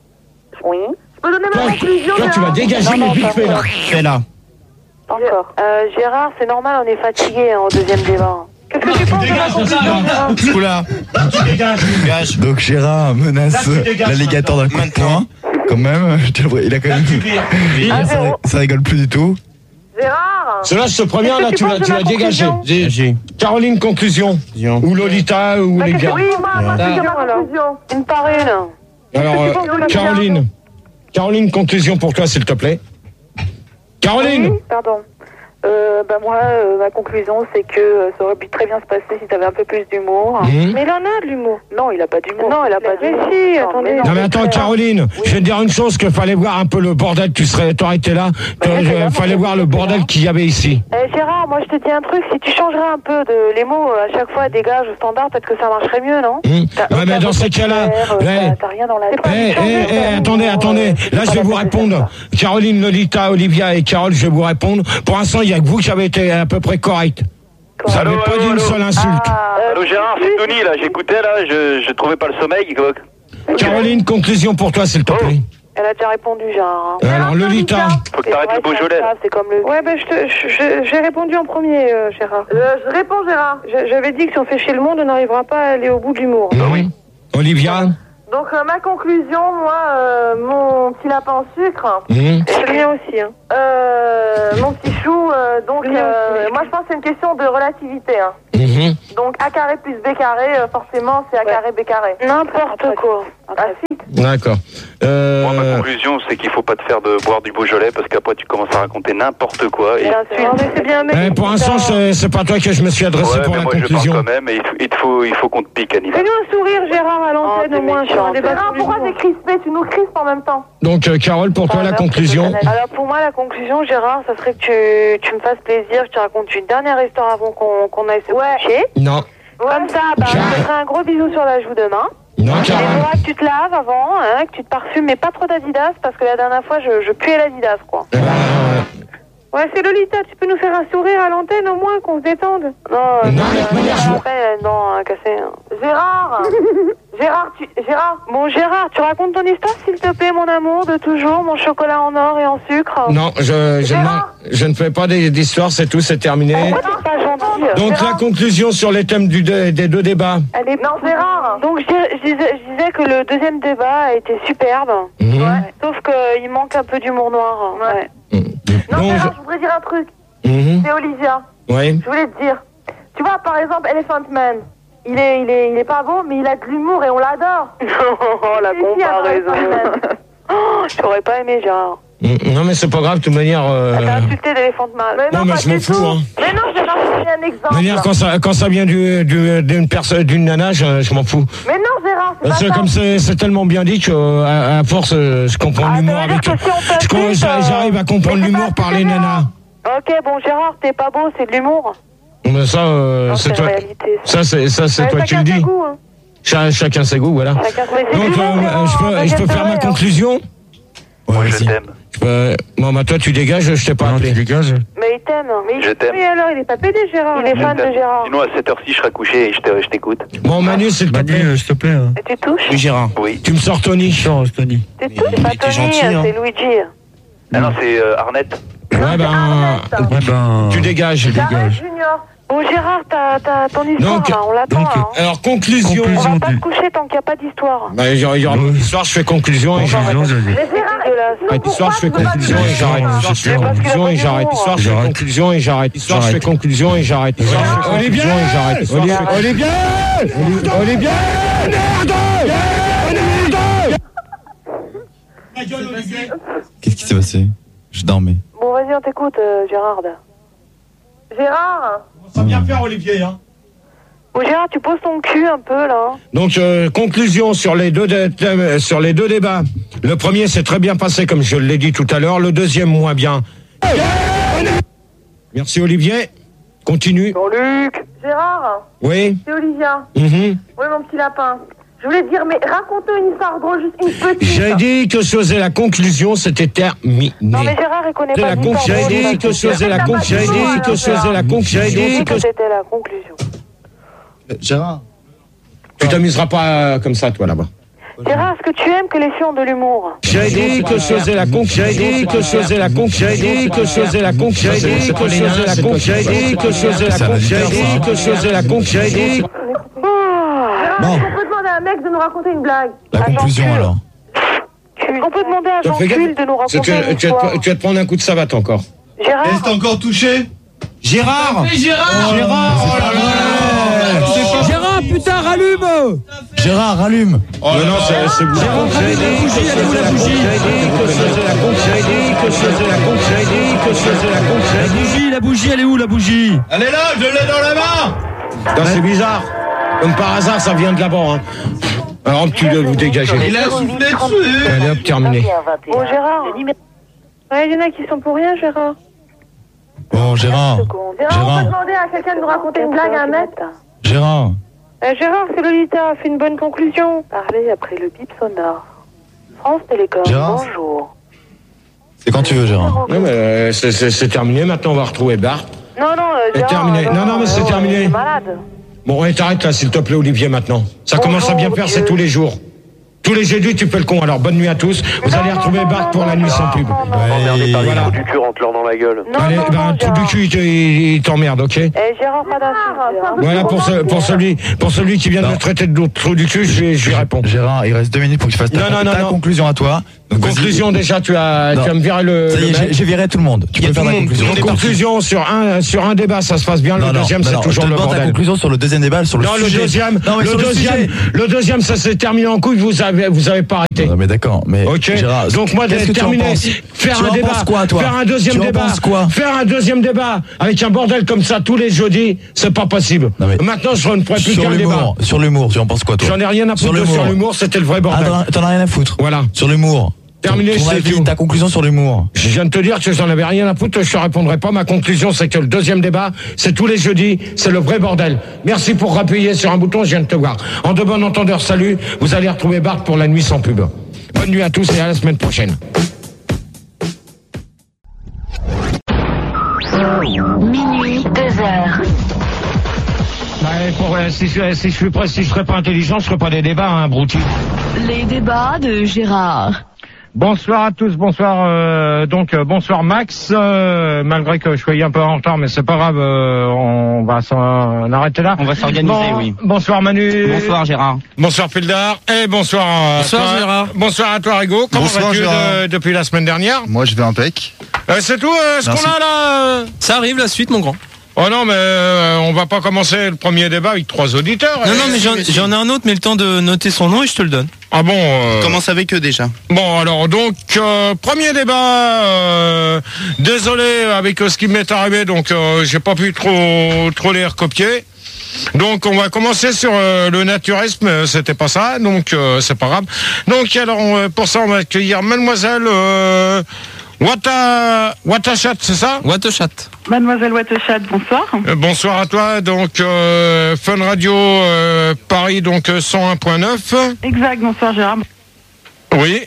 I: Oui. Je peux donner ma
H: Toi,
I: conclusion,
H: toi, tu vas
I: Gérard?
H: dégager
I: Non,
H: les
I: non,
H: vite
I: pas
H: fait là.
F: Fais là.
I: Encore. Euh, Gérard, c'est normal, on est fatigué hein, au deuxième débat.
B: Qu'est-ce que tu penses de la conclusion?
F: Oula. Dégage.
D: Donc Gérard menace
E: Là, tu dégages
D: l'alligator d'un coup de poing. Quand même, je te le vois, il a quand même.
I: Ah,
D: ça,
I: zéro.
D: ça rigole plus du tout.
I: Gérard!
H: Cela, je te préviens, là,
B: Qu'est-ce que
H: tu
B: tu
H: vas,
B: penses
H: tu
B: de
H: vas
B: ma
H: dégager.
B: conclusion?
H: J'ai-
F: J'ai.
H: Caroline, conclusion.
F: Dion.
H: Ou Lolita, ou
B: Bah,
H: les
B: qu'est-ce
H: gars.
B: que-
I: Oui, moi, moi, je dis ma
B: Alors.
I: conclusion. Une par une.
H: Alors,
B: Qu'est-ce que tu
H: euh,
B: penses de ma
H: Caroline. Caroline, conclusion pour toi, s'il te plaît. Caroline!
I: Oui, pardon. Euh, bah moi, euh, ma conclusion, c'est que euh, ça aurait pu très bien se passer si t'avais un peu plus d'humour.
H: Mmh.
B: Mais il en a de l'humour.
I: Non, il a pas d'humour. Non, il a pas
B: Mais
I: d'humour.
B: si,
I: Non,
B: attendez.
I: mais
H: Non mais attends
I: c'est clair.
H: Caroline, je vais te dire une chose, qu'il fallait voir un peu le bordel, tu serais, t'aurais été là,
I: Bah,
H: il
I: c'est
H: fallait
I: là,
H: voir le
I: c'est
H: bordel
I: là.
H: qu'il y avait ici.
I: Eh, Gérard, moi je te dis un truc, si tu changerais un peu de les mots euh, à chaque fois dégage au standard, peut-être que ça marcherait mieux, non?
H: Hum.
I: T'as
H: Ouais, mais
I: aucun
H: dans ces cas-là,
I: vocabulaire, euh,
H: ouais.
I: t'as- t'as rien dans la tête.
H: Eh, eh, eh, attendez, attendez, là je vais vous répondre. Caroline, Lolita, Olivia et Carole, je vais vous répondre. Pour l'instant, il n'y a que vous qui avez été à peu près correct. Vous n'avez
C: Allô,
H: pas
C: allô,
H: dit une
C: allô.
H: seule insulte.
I: Ah, euh,
C: Allô Gérard, c'est Tony là, j'écoutais là, je, je trouvais pas le sommeil. Quoi.
H: Caroline, conclusion pour toi, s'il te plaît.
I: elle a déjà répondu, Gérard. hein.
H: Alors, Lolita.
C: Faut que
I: C'est
C: t'arrêtes
I: vrai,
C: le
I: c'est
C: Beaujolais.
I: ça, C'est comme le.
B: Ouais, ben je te- je- je- j'ai répondu en premier, euh, Gérard.
I: je réponds, Gérard.
B: Je- J'avais dit que si on fait chier le monde, on n'arrivera pas à aller au bout de l'humour.
H: Hum. Olivia.
I: Donc euh, ma conclusion, moi, euh, mon petit lapin en sucre,
H: Hum.
B: C'est le mien aussi, hein.
I: euh, mon petit chou, euh, donc
B: Le mien
I: euh,
B: aussi.
I: moi je pense que c'est une question de relativité. Hein.
H: Mhm.
I: Donc A carré plus B carré, euh, forcément c'est A carré B carré.
B: N'importe quoi.
I: Ah si.
H: D'accord. Euh,
C: Moi, ma conclusion, c'est qu'il faut pas te faire de boire du Beaujolais parce qu'après tu commences à raconter n'importe quoi. Et...
B: Non, mais c'est bien, mec.
H: eh, pour l'instant, c'est c'est pas toi que je me suis adressé
C: Ouais,
H: pour
C: mais
H: la
C: moi je
H: conclusion.
C: parle quand même et il faut- il te faut, il faut qu'on te pique, Anita.
B: Fais-nous un sourire, Gérard, à l'antenne,
I: Oh,
B: au moins, sur un débat.
I: Gérard,
B: sur
I: pourquoi
B: l'humour.
I: t'es crispé? Tu nous crispes en même temps.
H: Donc, euh, Carole, pour toi,
I: Ah,
H: la
I: merci,
H: conclusion.
I: personnel. Alors pour moi, la conclusion, Gérard, ça serait que tu, tu me fasses plaisir, que tu racontes une dernière histoire avant qu'on qu'on aille se coucher.
H: Non.
I: Comme ça, bah, je te ferai un gros bisou sur la joue demain.
H: Non,
I: Et il
H: Carole.
I: faudra que tu te laves avant, hein, que tu te parfumes, mais pas trop d'Adidas, parce que la dernière fois, je, je puais l'Adidas, quoi.
H: Eh ben,
B: Ouais, c'est Lolita, tu peux nous faire un sourire à l'antenne, au moins, qu'on se détende.
I: Non, euh,
H: Non,
I: euh,
H: mais manière, je vous-
I: après, euh, non, euh, cassé. hein. Gérard Gérard, tu... Gérard
B: Bon, Gérard, tu racontes ton histoire, s'il te plaît, mon amour, de toujours, mon chocolat en or et en sucre.
H: Non, je, je,
I: Gérard.
H: ne, je ne fais pas des- d'histoire, c'est tout, c'est terminé.
B: Pourquoi t'es pas gentil?
H: Donc, la
I: Gérard.
H: conclusion sur les thèmes du deux- des deux débats.
B: Elle est
I: Non, Gérard.
B: Donc, je, dis- je disais, je disais que le deuxième débat a été superbe.
H: Mhm.
I: Ouais.
B: Sauf qu'il manque un peu d'humour noir.
I: Ouais.
H: Mhm.
I: Non,
H: Donc,
I: Gérard, je voudrais dire un truc.
H: je- Mhm.
I: C'est Olivia.
H: Oui.
I: Je voulais te dire. Tu vois, par exemple, Elephant Man. Il est, il est, il est pas beau, mais il a de l'humour et on l'adore.
B: Oh, la
I: Si, si, attends,
B: comparaison.
I: Elephant Man.
B: Oh, j'aurais pas aimé, Gérard.
H: Non, mais c'est pas grave, de toute manière. Euh...
I: T'as insulté d'éléphant de mal.
H: Non, mais je m'en fous, hein.
I: Mais non, j'ai ramené un exemple.
H: De manière, quand ça, quand ça vient du, du, d'une personne, d'une nana, je, je m'en fous.
I: Mais non, Gérard, c'est pas
H: C'est
I: ça.
H: comme c'est, c'est tellement bien dit que, à, à force, je comprends
I: Ah,
H: l'humour
I: ça veut
H: avec.
I: dire que si on
H: je,
I: t'insulte,
H: j'a- j'arrive à comprendre
I: mais c'est
H: l'humour
I: pas
H: par les
I: Gérard.
H: nanas.
I: Ok, bon, Gérard, t'es pas beau, c'est de l'humour.
H: Mais ça, euh,
I: Non,
H: c'est
I: c'est
H: toi.
I: la réalité,
H: Ça, c'est, ça, c'est
I: Ouais,
H: toi qui le
I: chacun
H: dis.
I: ses goûts, hein.
H: Cha- chacun ses goûts, voilà.
I: Chacun ses- c'est
H: Donc,
I: de l'humour,
H: euh,
I: Gérard,
H: je peux, je
I: t'inquiète
H: peux
I: pas,
H: faire ma
I: hein.
H: conclusion?
C: Moi, je t'aime.
H: Je peux- Bon, bah, toi, tu dégages, je t'ai pas appelé.
A: Dégage.
I: Mais il t'aime. Mais il-
C: Je t'aime.
I: Oui, alors, il est pas pédé, Gérard. Il est fan de Gérard.
C: Sinon, à cette heure-ci, je serai couché et je te- je t'écoute.
H: Bon, Manu, s'il te plaît.
A: Manu, s'il te plaît. hein.
I: Et tu touches
K: Oui, Gérard.
C: Oui.
H: Tu me sors Tony.
A: Sors, Tony.
I: Tu touches, c'est pas
K: il était
I: Tony,
K: gentil, hein.
I: c'est Luigi.
C: Ah non, c'est euh, Arnett.
H: Ouais, ben,
A: Ouais, ben.
H: tu dégages.
I: Arrête, Junior. Bon, Gérard, t'as t'as ton histoire,
H: Donc-
I: là, on l'attend,
A: donc,
I: là. hein.
H: Alors, conclusion.
I: On va
A: conclusion
I: pas
A: du-
I: se coucher tant qu'il n'y a pas d'histoire.
H: Bah, il y aura il y aura pas d'histoire, je fais conclusion et j'arrête.
A: Conclusion, je dis.
I: Mais Gérard,
H: Ouais, Histoire, je fais conclusion et j'arrête. Histoire, je fais conclusion et j'arrête. Histoire, je fais
A: J'arrête.
H: conclusion et j'arrête. Histoire, je fais
A: J'arrête.
H: conclusion et j'arrête. Histoire, je fais conclusion et j'arrête. On est- on est bien. On est bien. Merde.
K: Qu'est-ce qui s'est passé? Je dormais.
I: Bon, vas-y, on t'écoute, euh, Gérard. Gérard
E: Ça bien faire, Olivier, hein.
I: Bon, Gérard, tu poses ton cul un peu, là.
H: Donc, euh, conclusion sur les deux dé- thèmes- sur les deux débats. Le premier s'est très bien passé, comme je l'ai dit tout à l'heure. Le deuxième, moins bien. Merci, Olivier. Continue.
I: Jean-Luc Gérard,
H: Oui.
I: c'est Olivia.
H: Mhm.
I: Oui, mon petit lapin. Je voulais te dire, mais raconte-nous une histoire drôle, juste une petite.
H: J'ai dit que je faisais la conclusion, c'était terminé.
I: Non, mais Gérard, il connaît
H: C'est
I: pas
H: la
I: d'histoire
H: con- J'ai
I: drôle,
H: dit
I: il
H: que
I: va
H: je
I: te
H: faisais la
I: dire.
H: con-
I: T'as
H: J'ai
I: pas
H: dit
I: de
H: que je
I: histoire,
H: faisais la
I: Gérard.
H: con- J'ai
I: J'ai
H: dit
I: dit
H: que
I: que c'était la conclusion.
K: Gérard.
H: tu t'amuseras pas euh, comme ça, toi, là-bas.
I: Gérard, est-ce que tu aimes que les filles ont de l'humour?
H: J'ai dit que je faisais la con- J'ai dit que je faisais la con- J'ai dit que je faisais la con- J'ai dit que je faisais la con- J'ai dit que je faisais la con- J'ai dit que je faisais la con- J'ai dit.
I: Bon. On peut demander à un mec de nous raconter une blague.
K: La
I: À
K: conclusion
I: Jean-Cul.
K: alors.
I: On peut demander à
H: Fais gaffe.
I: Jean-Cul de nous
H: Tu,
I: raconter
H: tu-
I: une
H: tu vas
I: histoire.
H: te, tu vas te prendre un coup de savate encore.
I: Gérard,
E: Est-ce que t'es encore touché?
K: Gérard.
E: Gérard
K: Gérard.
E: Oh là là.
G: Gérard, putain, rallume.
K: Gérard, rallume.
H: Oh non, c'est c'est bon. J'ai dit que je faisais la con- J'ai dit que je faisais la con- J'ai dit que je faisais la con- J'ai dit que je faisais la con- J'ai
G: La
H: dit-
G: bougie, la bougie, elle est où, la bougie?
E: Elle est là, je l'ai dans la main.
H: Putain, c'est bizarre. Comme par hasard, ça vient de là-bas. Hein. Alors, tu dois vous dégager.
E: Il a soufflé dessus.
H: Allez, hop, terminé.
I: bon, Gérard. Ouais, il y en a qui sont pour rien, Gérard.
K: Bon, Gérard.
I: Gérard, on peut
K: Gérard.
I: demander à quelqu'un de nous raconter une blague à un mec.
K: Gérard.
I: Euh, Gérard, c'est Lolita, fais une bonne conclusion. Parlez après le bip sonore. France Télécom,
K: Gérard.
I: bonjour.
K: C'est quand tu veux, Gérard.
H: Non, mais euh, c'est- c'est c'est terminé. Maintenant, on va retrouver Bart.
I: Non, non, euh,
H: C'est
I: Gérard,
H: terminé. Non, non, mais c'est
I: euh,
H: terminé.
I: t'es malade.
H: Bon, et t'arrêtes là, s'il te plaît, Olivier, maintenant. Ça
I: Bonjour,
H: commence à bien faire, c'est
I: Dieu.
H: tous les jours. Tous les jeudis, tu fais le con. Alors, bonne nuit à tous. Vous
I: Non,
H: allez
I: non,
H: retrouver
I: non,
H: Bart
I: non,
H: pour la
I: non,
H: nuit sans
I: non,
H: pub.
I: non, non.
C: Emmerdé par les
H: voilà.
C: trous du cul, rentre-leur dans la gueule.
I: Non,
H: Allez,
I: non,
H: ben,
I: non,
H: un trou
I: Gérard.
H: du cul, il te- il il t'emmerde, ok?
I: Eh, Gérard, pas d'insulte, Gérard.
H: Voilà, pour, ce- pour, celui, pour celui qui vient de
K: Non.
H: me traiter de l'autre trou du cul, je lui, je lui réponds.
K: Gérard, il reste deux minutes pour que tu fasses ta,
H: Non, non, non,
K: ta
H: non.
K: conclusion à toi. Donc, vas-y.
H: Conclusion, déjà, tu as,
K: Non.
H: tu vas me virer le.
K: Ça y
H: le
K: est,
H: mec.
K: j'ai- j'ai viré tout le monde. Tu
H: Il y a
K: peux faire
H: tout
K: la
H: le monde.
K: conclusion.
H: Donc, conclusion sur un, sur un débat, ça se passe bien.
K: Non,
H: Le
K: non,
H: deuxième,
K: non,
H: c'est
K: non,
H: toujours
K: je te
H: le
K: demande ta
H: bordel.
K: conclusion sur le deuxième débat, sur le
H: Non, le
K: sujet.
H: deuxième,
K: Non, mais
H: le
K: sur le
H: deuxième,
K: sujet.
H: le deuxième, ça s'est terminé en couille. Vous avez, vous avez pas arrêté.
K: Non, mais d'accord, mais
H: Ok.
K: Gérard,
H: Donc moi,
K: qu'est-ce que tu en
H: terminé.
K: penses
H: Faire
K: Tu
H: un
K: en
H: débat,
K: penses quoi, toi
H: faire un deuxième
K: Tu en
H: débat,
K: penses quoi
H: faire un deuxième débat avec un bordel comme ça tous les jeudis, c'est pas possible.
K: Non, mais-
H: Maintenant, je ne ferai plus
K: Sur
H: qu'un débat.
K: l'humour, sur l'humour, tu en penses quoi, toi?
H: J'en ai rien à
K: Sur
H: foutre de
K: l'humour.
H: sur l'humour, c'était le vrai
K: Ah,
H: bordel.
K: t'en as- t'en as rien à foutre.
H: Voilà.
K: Sur l'humour.
H: Terminé,
K: Ton
H: c'est
K: avis,
H: tout.
K: ta conclusion sur l'humour.
H: Je viens de te dire que j'en avais rien à foutre, je te répondrai pas. Ma conclusion, c'est que le deuxième débat, c'est tous les jeudis, c'est le vrai bordel. Merci pour appuyer sur un bouton, je viens de te voir. En de bon entendeur, salut. Vous allez retrouver Bart pour la nuit sans pub. Bonne nuit à tous et à la semaine prochaine.
J: Minuit, deux heures.
H: Ouais, pour, euh, si, je, si je suis pas, si je serais pas intelligent, je ferais pas des débats, hein, brouti.
J: Les débats de Gérard.
H: Bonsoir à tous, bonsoir euh, donc euh, bonsoir Max, euh, malgré que je sois un peu en retard, mais c'est pas grave, euh, on va s'en arrêter là.
L: On va s'organiser,
H: Bon,
L: oui.
H: Bonsoir Manu.
L: Bonsoir Gérard.
H: Bonsoir Pildar et bonsoir. à
L: Bonsoir,
H: toi.
L: Gérard.
H: Bonsoir à toi Rigo. Comment
M: Bonsoir,
H: vas-tu
M: Gérard.
H: de- depuis la semaine dernière?
M: Moi, je vais impec.
H: Euh, c'est tout euh, ce
M: Merci.
H: qu'on a là. euh
L: Ça arrive la suite, mon grand.
H: Oh non, mais euh, on va pas commencer le premier débat avec trois auditeurs.
L: Non,
H: et-
L: non, mais j'en, j'en ai un autre, mais le temps de noter son nom et je te le donne.
H: Ah bon euh...
M: Commence avec eux déjà.
H: Bon, alors, donc, euh, premier débat. Euh, désolé avec euh, ce qui m'est arrivé, donc euh, j'ai pas pu trop, trop les recopier. Donc, on va commencer sur euh, le naturisme. euh, C'était pas ça, donc euh, c'est pas grave. Donc, alors, on- pour ça, on va accueillir Mademoiselle euh, Wata, Watachat, c'est ça?
L: Watachat.
N: Mademoiselle Watachat, bonsoir.
H: Euh, bonsoir à toi, donc euh, Fun Radio euh, Paris, donc euh, cent un point neuf.
N: Exact, bonsoir Gérard.
H: Oui.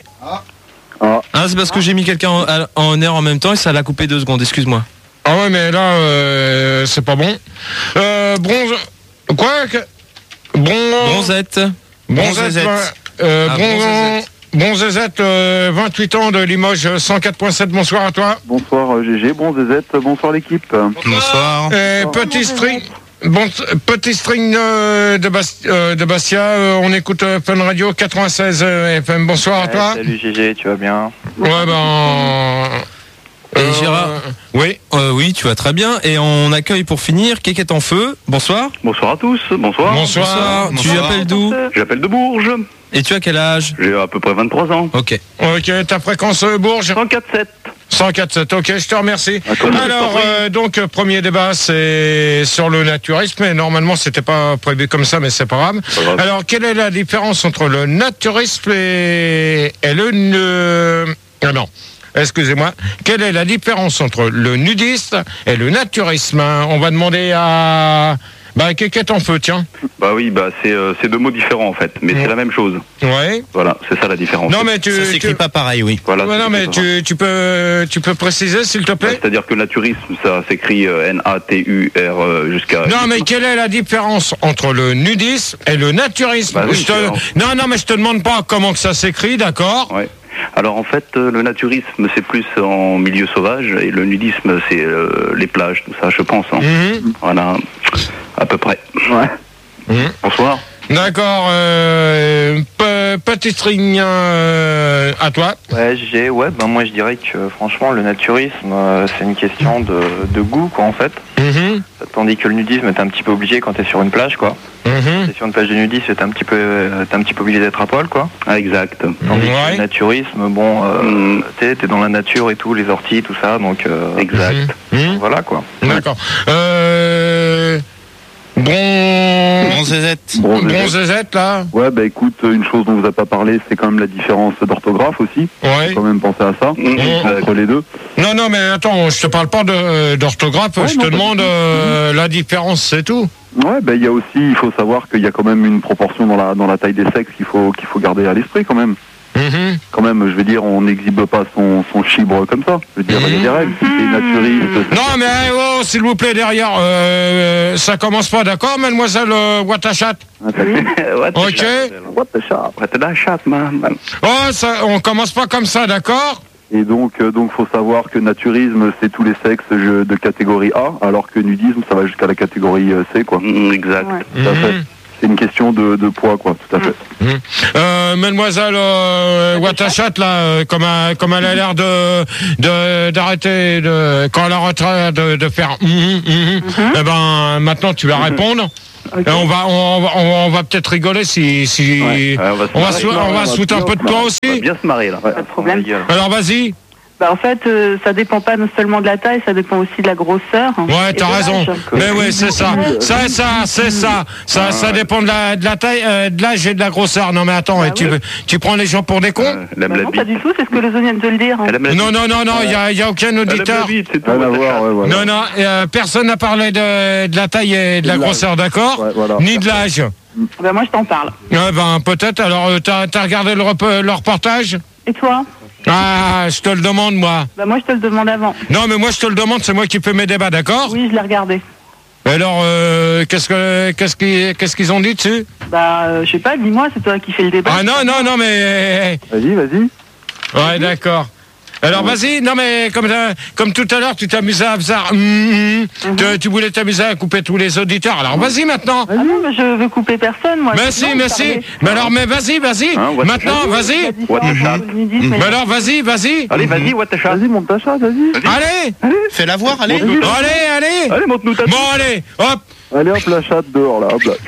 L: Ah, c'est parce que j'ai mis quelqu'un en, à- en air en même temps et ça l'a coupé deux secondes, excuse-moi.
H: Ah ouais, mais là, euh, c'est pas bon. Euh, bronze... Quoi que... Bron...
L: Bronzette.
H: Bronzette. Euh,
L: Ah,
H: bron...
L: Bronzette.
H: Bronzette, euh, vingt-huit ans de Limoges, cent quatre point sept, bonsoir à toi.
C: Bonsoir euh, G G, bon Z Z, bonsoir l'équipe.
M: Bonsoir.
H: Euh, petit string... Bon, petit string euh, de, Bast- euh, de Bastia, euh, on écoute euh, Fun Radio quatre-vingt-seize euh, F M, bonsoir à toi.
C: Salut G G, tu vas bien?
H: Ouais, ben...
L: Et
H: euh,
L: Gérard
H: Oui.
L: Euh, oui, tu vas très bien. Et on accueille pour finir Kékette en feu. Bonsoir.
O: Bonsoir à tous, bonsoir.
H: Bonsoir.
L: Tu appelles d'où?
O: J'appelle de Bourges.
L: Et tu as quel âge?
O: J'ai à peu près vingt-trois ans.
L: Ok.
H: Ok, ta fréquence euh, Bourges?
O: cent quatre sept.
H: cent quatre sept, ok, je te remercie.
O: D'accord.
H: Alors, euh, donc, euh, premier débat, c'est sur le naturisme, et normalement, c'était pas prévu comme ça, mais c'est pas grave.
O: Pas grave.
H: Alors, quelle est la différence entre le naturisme et, et le... ne- Ah non, excusez-moi. Quelle est la différence entre le nudisme et le naturisme? On va demander à... Bah, Kékette en feu, tiens.
O: Bah oui, bah c'est euh, c'est deux mots différents en fait, mais c'est la même chose.
H: Ouais.
O: Voilà, c'est ça la différence.
H: Non, mais tu...
M: Ça s'écrit
H: tu-
M: pas pareil, oui.
O: Voilà.
H: Ouais,
O: c'est
H: non, mais
O: ça.
H: tu, tu peux tu peux préciser, s'il te
O: Ouais,
H: plaît?
O: C'est-à-dire que le naturisme, ça s'écrit euh, N A T U R euh, jusqu'à...
H: Non, mais quelle est la différence entre le nudisme et le naturisme?
O: Bah oui,
H: Je te-
O: c'est-
H: Non, non, mais je te demande pas comment que ça s'écrit, d'accord?
O: Ouais. Alors en fait, euh, le naturisme, c'est plus en milieu sauvage, et le nudisme, c'est euh, les plages, tout ça, je pense. Hein.
H: Mhm.
O: Voilà, à peu près.
C: Ouais.
H: Mhm.
O: Bonsoir.
H: D'accord, euh, pe- petit string euh, à toi.
P: Ouais, j'ai, ouais, ben moi je dirais que franchement le naturisme euh, c'est une question de, de goût quoi en fait.
H: Mhm.
P: Tandis que le nudisme t'es un petit peu obligé quand t'es sur une plage quoi.
H: Mhm.
P: T'es sur une plage de nudisme t'es un petit peu, euh, t'es un petit peu obligé d'être à poil quoi.
O: Ah, exact.
P: Tandis que
H: Ouais.
P: le naturisme, bon, euh,
O: Mhm.
P: t'es, t'es dans la nature et tout, les orties, tout ça, donc euh,
O: Exact.
H: Mhm.
P: voilà quoi.
H: D'accord. Euh, bon...
M: Bronzette.
C: Bon,
H: Bon zézette, là.
C: Ouais, bah écoute, une chose dont vous n'avez pas parlé, c'est quand même la différence d'orthographe aussi.
H: Ouais.
C: Faut quand même penser à ça,
O: Mhm.
C: entre les deux.
H: Non, non, mais attends, je te parle pas de- d'orthographe,
C: Ouais,
H: je
C: non,
H: te
C: pas du
H: demande
C: tout.
H: euh, la différence, c'est tout.
C: Ouais, bah il y a aussi, il faut savoir qu'il y a quand même une proportion dans la dans la taille des sexes qu'il faut qu'il faut garder à l'esprit quand même.
H: Mhm.
C: Quand même, je veux dire, on n'exhibe pas son son chibre comme ça. Je veux dire, il y a des règles. Si t'es naturiste,
H: Non, mais oh, s'il vous plaît, derrière, euh, ça commence pas, d'accord, mademoiselle euh, Watachat?
O: What the
H: Ok.
O: shit?
C: what the shop.
O: What the shit, man?
H: Oh, ça, on commence pas comme ça, d'accord?
C: Et donc, euh, donc, faut savoir que naturisme, c'est tous les sexes je- de catégorie A, alors que nudisme, ça va jusqu'à la catégorie euh, C, quoi.
O: Mm, Exact.
C: Tout à fait. C'est une question de, de poids, quoi, tout à fait.
H: Mhm. Euh, mademoiselle euh, Watachat, là, euh, comme, elle- comme elle a l'air de de- d'arrêter, de, quand elle arrêtera de, de faire mhm, mhm, eh ben, maintenant, tu vas répondre. Et on va, on, va- on va, on va peut-être rigoler si, si
O: Ouais, on va se
H: on va,
O: marrer.
H: se, on va se foutre un peu de toi
O: On va
H: aussi.
O: bien se marrer là.
P: Pas de problème.
H: Alors, vas-y.
N: Bah, en fait, euh, ça dépend pas non seulement de la taille, ça dépend aussi de la grosseur.
H: Ouais,
N: Et
H: t'as
N: de
H: raison.
N: l'âge.
H: Mais ouais, c'est ça. Ça, ça, c'est ça. Ça, ça dépend de la, de la taille, euh, de l'âge et de la grosseur. Non, mais attends,
N: Bah
H: et tu,
N: oui.
H: tu prends les gens pour des cons?
O: Elle aime
N: Bah
O: la
N: non, pas
O: bite.
N: du tout, c'est ce que les autres viennent de le dire. hein.
O: Elle aime la
H: Non,
O: bite.
H: non, non, non, il y a, y a aucun
O: Elle aime la
H: auditeur.
O: bite, c'est tout.
C: Rien à
O: what the
C: voir,
O: shit.
C: ouais, voilà.
H: Non, non, euh, personne n'a parlé de, de la taille et de la
C: de l'âge.
H: grosseur, d'accord?
C: Ouais, voilà.
H: Ni de l'âge.
N: Bah, moi je t'en parle.
H: Ouais, ben, peut-être. Alors, euh, t'as, t'as regardé le, rep- le reportage?
N: Et toi?
H: Ah, je te le demande, moi.
N: Bah moi je te le demande avant.
H: Non, mais moi, je te le demande, c'est moi qui fais mes débats, d'accord?
N: Oui, je l'ai regardé.
H: Alors, euh, qu'est-ce que, qu'est-ce qu'ils, qu'est-ce qu'ils ont dit dessus?
N: Bah euh, je sais pas, dis-moi, c'est toi qui fais le débat.
H: Ah non, non, non, mais...
C: Vas-y, vas-y.
H: Ouais, d'accord. Alors vas-y, non mais comme, euh, comme tout à l'heure, tu t'amusais à faire... Mm, mm, tu, tu voulais t'amuser à couper tous les auditeurs. Alors vas-y maintenant.
N: Ah non, mais je veux couper personne, moi.
H: Mais si, mais si. Mais alors, mais vas-y, vas-y.
O: Hein, what
H: maintenant,
O: the
H: vas-y.
O: What the chat.
H: Mais alors, vas-y, vas-y.
O: Allez, vas-y, what the chat. Vas-y, monte ta chat, vas-y.
H: Allez.
L: Fais-la voir, allez.
H: Allez, allez.
O: Allez, monte-nous ta
H: Bon, allez, hop.
C: Allez hop, la chatte dehors là, hop là.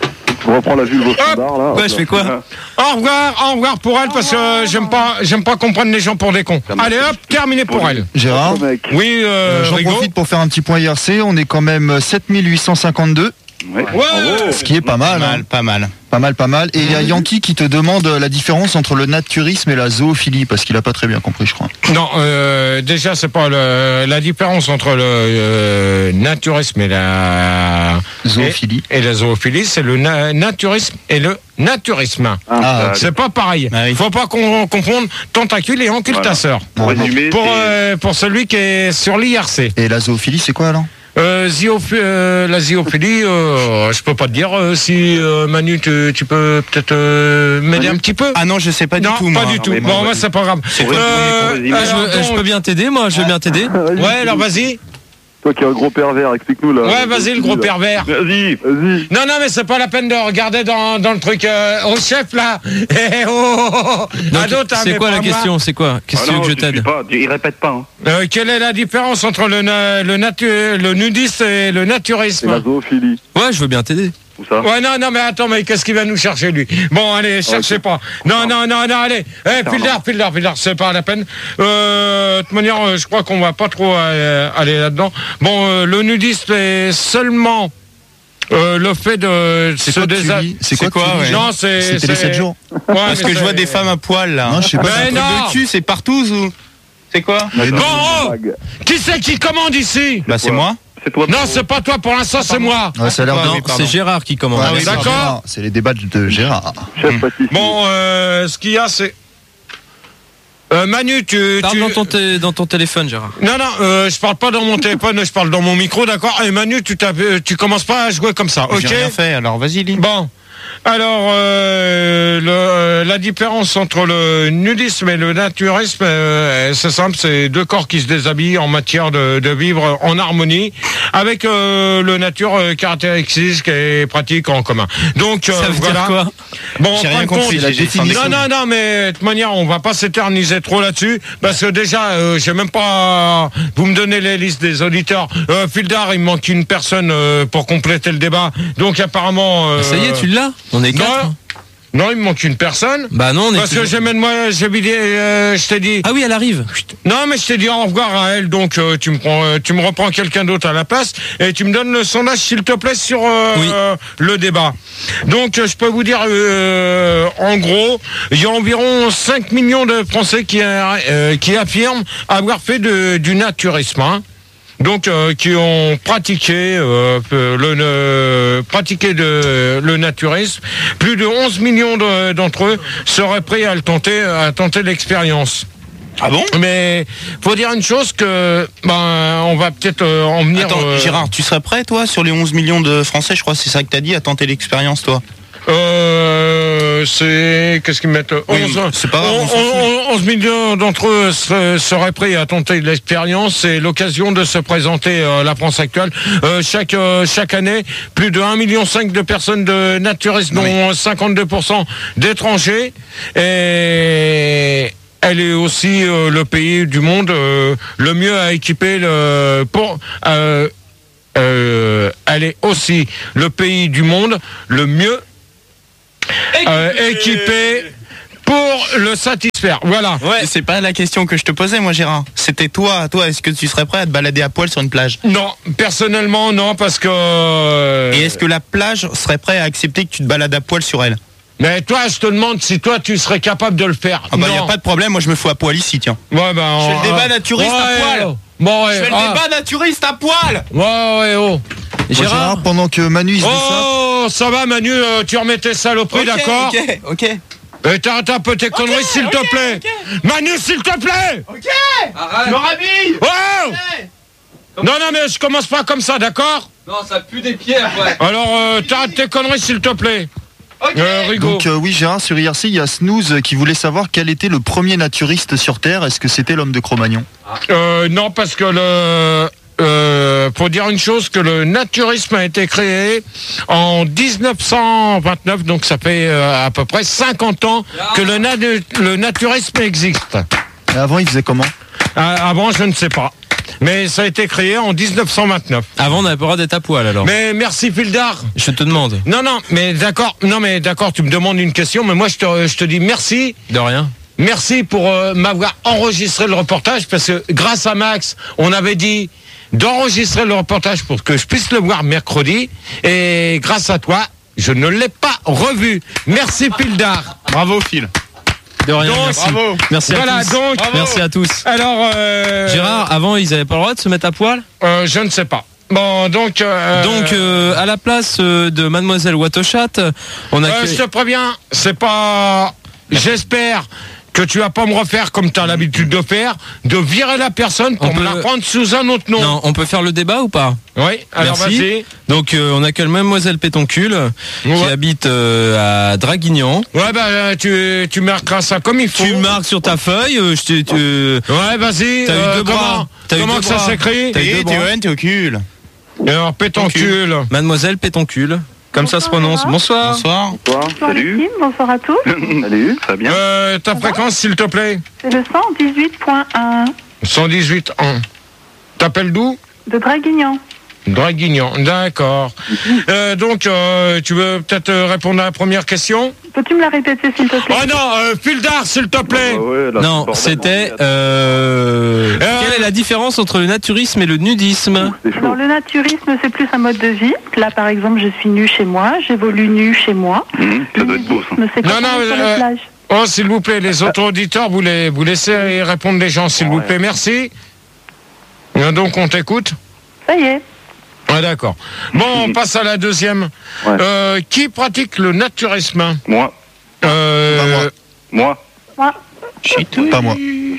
C: On reprend la vulve au standard là.
L: Ouais, je fais quoi?
H: Au revoir, au revoir pour elle, parce que euh, j'aime pas, j'aime pas comprendre les gens pour des cons. Allez hop, terminé pour elle.
K: Gérard,
H: Oui, euh,
K: j'en
H: Rigaud.
K: profite pour faire un petit point I R C. On est quand même sept mille huit cent cinquante-deux.
O: Ouais.
H: Ouais.
K: Ce qui est pas mal.
L: Pas
K: hein.
L: mal, pas mal.
K: Pas mal, pas mal. Et il y a Yankee qui te demande la différence entre le naturisme et la zoophilie, parce qu'il a pas très bien compris, je crois.
H: Non, euh, déjà, c'est pas le, la différence entre le euh, naturisme et la
K: zoophilie.
H: Et, et la zoophilie, c'est le na- naturisme et le naturisme.
K: Ah,
H: c'est pas pareil.
L: Ah oui.
H: Faut pas qu'on confondre tentacule et occultasseur.
O: Pour résumer,
H: Pour,
O: c'est-
H: euh, pour celui qui est sur l'I R C.
K: Et la zoophilie, c'est quoi alors?
H: Euh, zioph- euh, la ziophilie, euh, je peux pas te dire euh, si euh, Manu, tu, tu peux peut-être euh, m'aider un petit peu.
L: Ah non, je sais pas
H: non,
L: du tout, moi.
H: pas du tout.
O: mais
H: bon,
O: bon,
H: moi,
O: vas-y.
H: c'est pas grave.
O: C'est quoi le
H: Euh,
O: premier qu'on résume
H: alors,
L: Je, je
H: donc-
L: peux bien t'aider, moi, je veux bien t'aider.
H: Ouais, alors vas-y.
C: Toi qui es un gros pervers, explique-nous là.
H: Ouais, vas-y, le gros pervers.
O: Vas-y.
C: Vas-y.
H: Non, non, mais c'est pas la peine de regarder dans, dans le truc. Euh, au chef, là. Eh, oh, oh, oh.
L: Donc,
H: À d'autres, hein,
L: c'est
H: mais
L: quoi
H: pas
L: la
H: moi.
L: question? C'est quoi? Qu'est-ce que
O: Ah
L: tu veux
O: non,
L: que je
O: tu suis
L: t'aide?
O: pas, tu- Il répète pas. Hein.
H: Euh, Quelle est la différence entre le, na- le, natu- le nudisme et le
C: C'est
H: naturisme?
C: la zoophilie.
L: Ouais, je veux bien t'aider.
O: Où ça?
H: Ouais, non, non, mais attends, mais qu'est-ce qu'il va nous chercher, lui? Bon, allez, cherchez pas. Non, non, non, non, allez. Eh, Pilder, Pilder, Pilder, c'est pas la peine. Euh, de toute manière, euh, je crois qu'on va pas trop euh, aller là-dedans. Bon, euh, le nudisme est seulement euh, le fait de
K: C'est
H: se
K: quoi que tu
H: désa-
K: lis C'est quoi,
L: quoi,
K: que tu lis
L: ouais.
H: Non, c'est...
K: C'était les
H: c'est-
K: sept jours.
H: Ouais,
L: Parce
H: mais
L: que je vois
H: c'est-
L: des femmes à poil, là.
K: Non, je sais pas.
H: Mais
L: Un truc
H: non.
L: de cul, c'est partout ou? C'est quoi?
H: Bon, oh, qui c'est qui commande ici?
L: Bah, c'est
O: quoi
L: moi.
O: C'est toi.
H: Non, c'est pas toi, pour l'instant, c'est moi.
K: Ouais, ça a l'air de...
L: Non,
K: oui, pardon.
L: c'est Gérard qui commande.
K: Ouais,
H: Ah oui,
K: c'est
H: d'accord.
K: Gérard. C'est les débats de Gérard.
C: Chef pâtissier.
H: Bon, euh, ce qu'il y a, c'est... Euh, Manu, tu...
L: Parle
H: tu...
L: dans ton, té- dans ton téléphone, Gérard.
H: Non, non, euh, je parle pas dans mon téléphone, je parle dans mon micro, d'accord? Et Manu, tu, t'as- euh, tu commences pas à jouer comme ça, ok?
L: J'ai rien fait, alors vas-y, lis.
H: Bon. Alors, euh, le, euh, la différence entre le nudisme et le naturisme, euh, c'est simple, c'est deux corps qui se déshabillent en matière de, de vivre en harmonie avec euh, le nature euh, caractéristique et pratique en commun. Donc, euh,
L: Ça veut
H: voilà.
L: dire quoi?
H: Bon, en
L: J'ai
H: fin
L: rien
H: de
L: compris,
H: compte-
L: j'ai- j'ai faim
H: non,
L: d'école.
H: non, non, mais de toute manière, on va pas s'éterniser trop là-dessus, parce que déjà, euh, j'ai même pas... Vous me donnez les listes des auditeurs. Euh, Fildar, il me manque une personne euh, pour compléter le débat. Donc, apparemment... euh,
L: Ça y est, tu l'as? On est quatre.
H: non, non, il me manque une personne.
L: Bah non, on est
H: Parce que
L: toujours-
H: j'ai même moi, j'ai vidé, euh, je t'ai dit.
L: Ah oui, elle arrive.
H: Non, mais je t'ai dit au revoir à elle, donc euh, tu me prends, euh, tu me reprends quelqu'un d'autre à la place et tu me donnes le sondage, s'il te plaît, sur euh,
L: Oui.
H: euh, le débat. Donc, euh, je peux vous dire, euh, en gros, il y a environ cinq millions de Français qui, euh, qui affirment avoir fait de, du naturisme. Hein. Donc, euh, qui ont pratiqué euh, le, le pratiqué de le naturisme. Plus de onze millions de- d'entre eux seraient prêts à le tenter, à tenter l'expérience.
L: Ah bon?
H: Mais faut dire une chose que ben on va peut-être euh, en venir.
L: Attends,
H: euh,
L: Gérard, tu serais prêt, toi, sur les onze millions de Français, je crois, c'est ça que t'as dit, à tenter l'expérience, toi?
H: Euh, c'est qu'est-ce qu'ils mettent
L: Oui,
H: onze,
L: c'est pas grave, on
H: on-
L: s'en fout.
H: on- onze millions d'entre eux se- seraient prêts à tenter l'expérience. C'est l'occasion de se présenter à la France actuelle. Euh, chaque euh, chaque année, plus de un virgule cinq million de personnes de naturistes, dont cinquante-deux pour cent d'étrangers. Et elle est aussi euh, le pays du monde euh, le mieux à équiper le pour. Euh, euh, elle est aussi le pays du monde le mieux euh, équipé pour le satisfaire. Voilà.
L: Ouais, c'est pas la question que je te posais, moi, Gérard. C'était toi, toi, est-ce que tu serais prêt à te balader à poil sur une plage?
H: Non, personnellement, non, parce que...
L: Et est-ce que la plage serait prête à accepter que tu te balades à poil sur elle?
H: Mais toi, je te demande si toi, tu serais capable de le faire.
L: Ah bah,
H: non.
L: y a pas de problème, moi, je me fous à poil ici, tiens.
H: Ouais, ben...
L: Je fais le débat
H: euh,
L: naturiste
H: ouais,
L: à poil.
H: oh. Bon, ouais,
L: Je fais le
H: ah.
L: débat naturiste à poil.
H: Ouais, ouais, oh.
K: Bon, Gérard, pendant que Manu il se désappe,
H: Oh, ça va, Manu, euh, tu remets tes saloperies,
L: Ok,
H: d'accord?
L: ok, ok.
H: Et t'arrêtes un peu tes conneries, s'il
L: ok,
H: te plaît.
L: ok.
H: Manu, s'il te plaît.
L: Ok. Arrête. Je me rhabille.
H: Oh. Non, non, mais je commence pas comme ça, d'accord?
L: Non, ça pue des pieds, ouais.
H: Alors, euh, t'arrêtes tes conneries, s'il te plaît. Euh, Rigaud.
K: Donc euh, oui Gérard, sur I R C, il y a Snooze qui voulait savoir quel était le premier naturiste sur Terre. Est-ce que c'était l'homme de Cro-Magnon?
H: Euh, non, parce que le... Euh, pour dire une chose, que le naturisme a été créé en dix-neuf cent vingt-neuf, donc ça fait euh, à peu près cinquante ans que le, na- le naturisme existe.
K: Et avant, il faisait comment?
H: euh, Avant, je ne sais pas. Mais ça a été créé en dix-neuf cent vingt-neuf.
M: Avant, on n'avait pas le droit d'être à poil, alors.
H: Mais merci, Fildar.
M: Je te demande.
H: Non, non, mais d'accord, non, mais d'accord, tu me demandes une question, mais moi, je te, je te dis merci.
M: De rien.
H: Merci pour euh, m'avoir enregistré le reportage, parce que grâce à Max, on avait dit d'enregistrer le reportage pour que je puisse le voir mercredi, et grâce à toi, je ne l'ai pas revu. Merci, Fildar.
L: Bravo, Phil.
M: De rien,
H: Donc,
M: merci.
L: Bravo.
M: Merci
H: Voilà,
M: à tous.
H: donc-
M: Merci à tous.
H: Alors, euh,
M: Gérard, avant, ils avaient pas le droit de se mettre à poil?
H: euh, je ne sais pas. Bon, donc... euh,
M: Donc, euh, à la place euh, de Mademoiselle Watochat, on a...
H: euh, je te préviens, c'est pas... J'espère que tu vas pas me refaire comme tu as l'habitude de faire, de virer la personne pour
M: On
H: me
M: peut-
H: la prendre sous un autre nom.
M: Non, on peut faire le débat ou pas?
H: Oui, alors
M: Merci.
H: vas-y.
M: Donc, euh, on accueille Mademoiselle Pétoncule, qui
H: Ouais.
M: habite euh, à Draguignan.
H: Ouais, bah, euh, tu, tu marqueras ça comme il faut.
M: Tu marques sur ta feuille, euh, je t'ai... tu-
H: Ouais, vas-y.
M: T'as eu
H: euh,
M: deux bras.
H: Comment,
M: T'as eu
H: comment
M: deux
H: que ça
M: bras.
H: s'écrit
M: T'as eu deux
L: Et
M: bras.
L: Théoène, t'es au cul.
H: Alors, pétoncule.
M: Mademoiselle Pétoncule, comme ça se prononce. Bonsoir.
L: Bonsoir.
O: Bonsoir,
N: Bonsoir
O: salut.
N: l'équipe, bonsoir à tous.
O: Salut, ça va bien?
H: Euh, ta fréquence, s'il te plaît.
N: C'est le cent dix-huit point un
H: cent dix-huit ans. T'appelles d'où?
N: de Draguignan.
H: Draguignan, d'accord. Euh, donc, euh, tu veux peut-être euh, répondre à la première question?
N: Peux-tu me la répéter s'il te plaît?
H: Oh non, euh, Fildar, s'il te plaît.
O: Ah ouais, là,
M: Non,
O: c'est bordel.
M: c'était... Euh...
H: Euh,
M: Quelle est la différence entre le naturisme et le nudisme?
O: C'est chaud.
N: Alors le naturisme c'est plus un mode de vie. Là par exemple je suis nue chez moi, j'évolue nue chez moi.
O: Hum, ça
N: Le
O: doit être beau, ça.
N: nudisme c'est
H: Non,
N: quand
H: non,
N: on est sur
H: euh,
N: la plage.
H: Oh, s'il vous plaît, les autres auditeurs, vous, les, vous laissez répondre les gens, s'il vous plaît. Merci. Euh, Donc, on t'écoute.
N: Ça y est.
H: Ah, d'accord. Bon, on passe à la deuxième.
O: Ouais.
H: Euh, qui pratique le naturisme?
O: Moi,
H: euh,
O: moi.
N: Moi.
L: Shit.
K: Pas moi.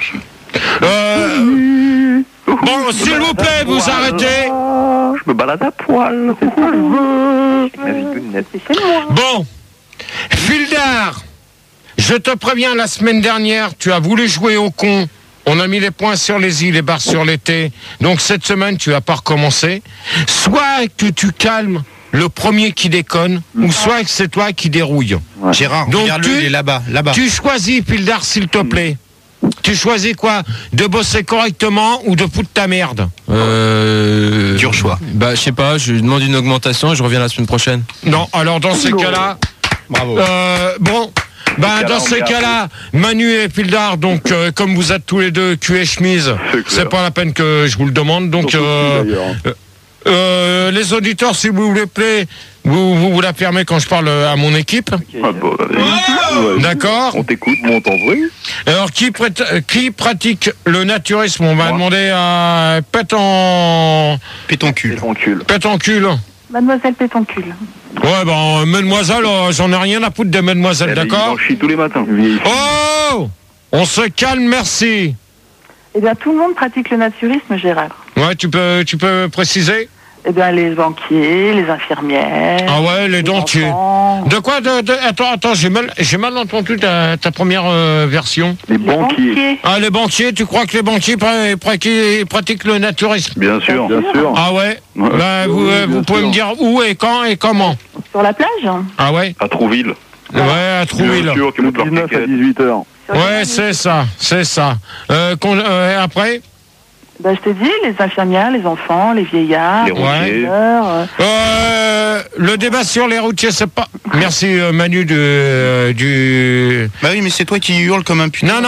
H: euh, Bon, s'il vous plaît, vous arrêtez.
O: Je me balade à poil, c'est ça que je veux. Ma vie de net.
N: C'est chez moi.
H: Bon, Fildar, je te préviens, la semaine dernière, tu as voulu jouer au con. On a mis les points sur les i, les barres sur les t. Donc cette semaine, tu vas pas recommencer. Soit que tu calmes le premier qui déconne, ou soit que c'est toi qui dérouille.
L: Gérard,
H: Donc
L: regarde-le,
H: tu-
L: il est là-bas, là-bas.
H: Tu choisis, Fildar, s'il te plaît. Tu choisis quoi? De bosser correctement ou de foutre ta merde?
M: Euh...
L: Dur choix.
M: Bah, je sais pas, je lui demande une augmentation et je reviens la semaine prochaine.
H: Non, alors dans ces cas-là...
L: Bravo.
H: Euh, bon, ben
O: cas-là,
H: dans
O: on
H: ces
O: est
H: cas-là, Manu et Fildar, donc euh, comme vous êtes tous les deux cul et chemise,
O: C'est clair.
H: c'est pas la peine que je vous le demande. Donc
O: Surtout
H: euh,
O: si, d'ailleurs.
H: euh, euh, les auditeurs, si vous voulez plaît, vous, vous vous la fermez quand je parle à mon équipe.
O: Ah, bon, vas-y. Ouais.
H: D'accord.
O: On t'écoute, on t'envoie.
H: Alors qui, prête- euh, qui pratique le naturisme? On va demander à Péton...
L: Pétoncule.
O: Pétoncule.
H: Pétoncule.
N: Mademoiselle Pétoncule.
H: Ouais, ben, mademoiselle, euh, j'en ai rien à foutre de mademoiselle,
O: Eh ben, il
H: d'accord?
O: en chie tous les matins. Vieille fille.
H: Oh! On se calme, merci.
N: Eh bien tout le monde pratique le naturisme Gérard.
H: Ouais, tu peux, tu peux préciser?
N: Eh bien les banquiers, les infirmières.
H: Ah ouais, les dentiers.
N: enfants.
H: De quoi de, de- Attends, attends, j'ai mal, j'ai mal entendu ta, ta première euh, version.
O: Les
N: Les
O: banquiers.
N: banquiers.
H: Ah, les banquiers, tu crois que les banquiers pra- pratiquent, pratiquent le naturisme?
O: Bien sûr, bien sûr.
H: Ah ouais?
O: Ouais.
H: Bah, vous,
O: Oui,
H: euh,
O: bien
H: vous pouvez
O: sûr.
H: me dire où et quand et comment?
N: Sur la plage.
H: Ah ouais?
O: À Trouville.
H: Ouais, à Trouville.
O: Bien sûr, qui monte leur
C: dix-neuf à
O: piquette.
C: dix-huit heures.
N: Sur les
H: Ouais,
N: manifs.
H: c'est ça, c'est ça. Euh, qu'on- euh, après?
N: Ben, je t'ai dit, les infirmières, les enfants, les vieillards,
O: Les routiers.
N: mineurs, euh,
H: Euh, le débat sur les routiers, c'est pas... Merci euh, Manu de, euh, du...
L: Bah oui, mais c'est toi qui hurle comme un putain.
H: Non, non.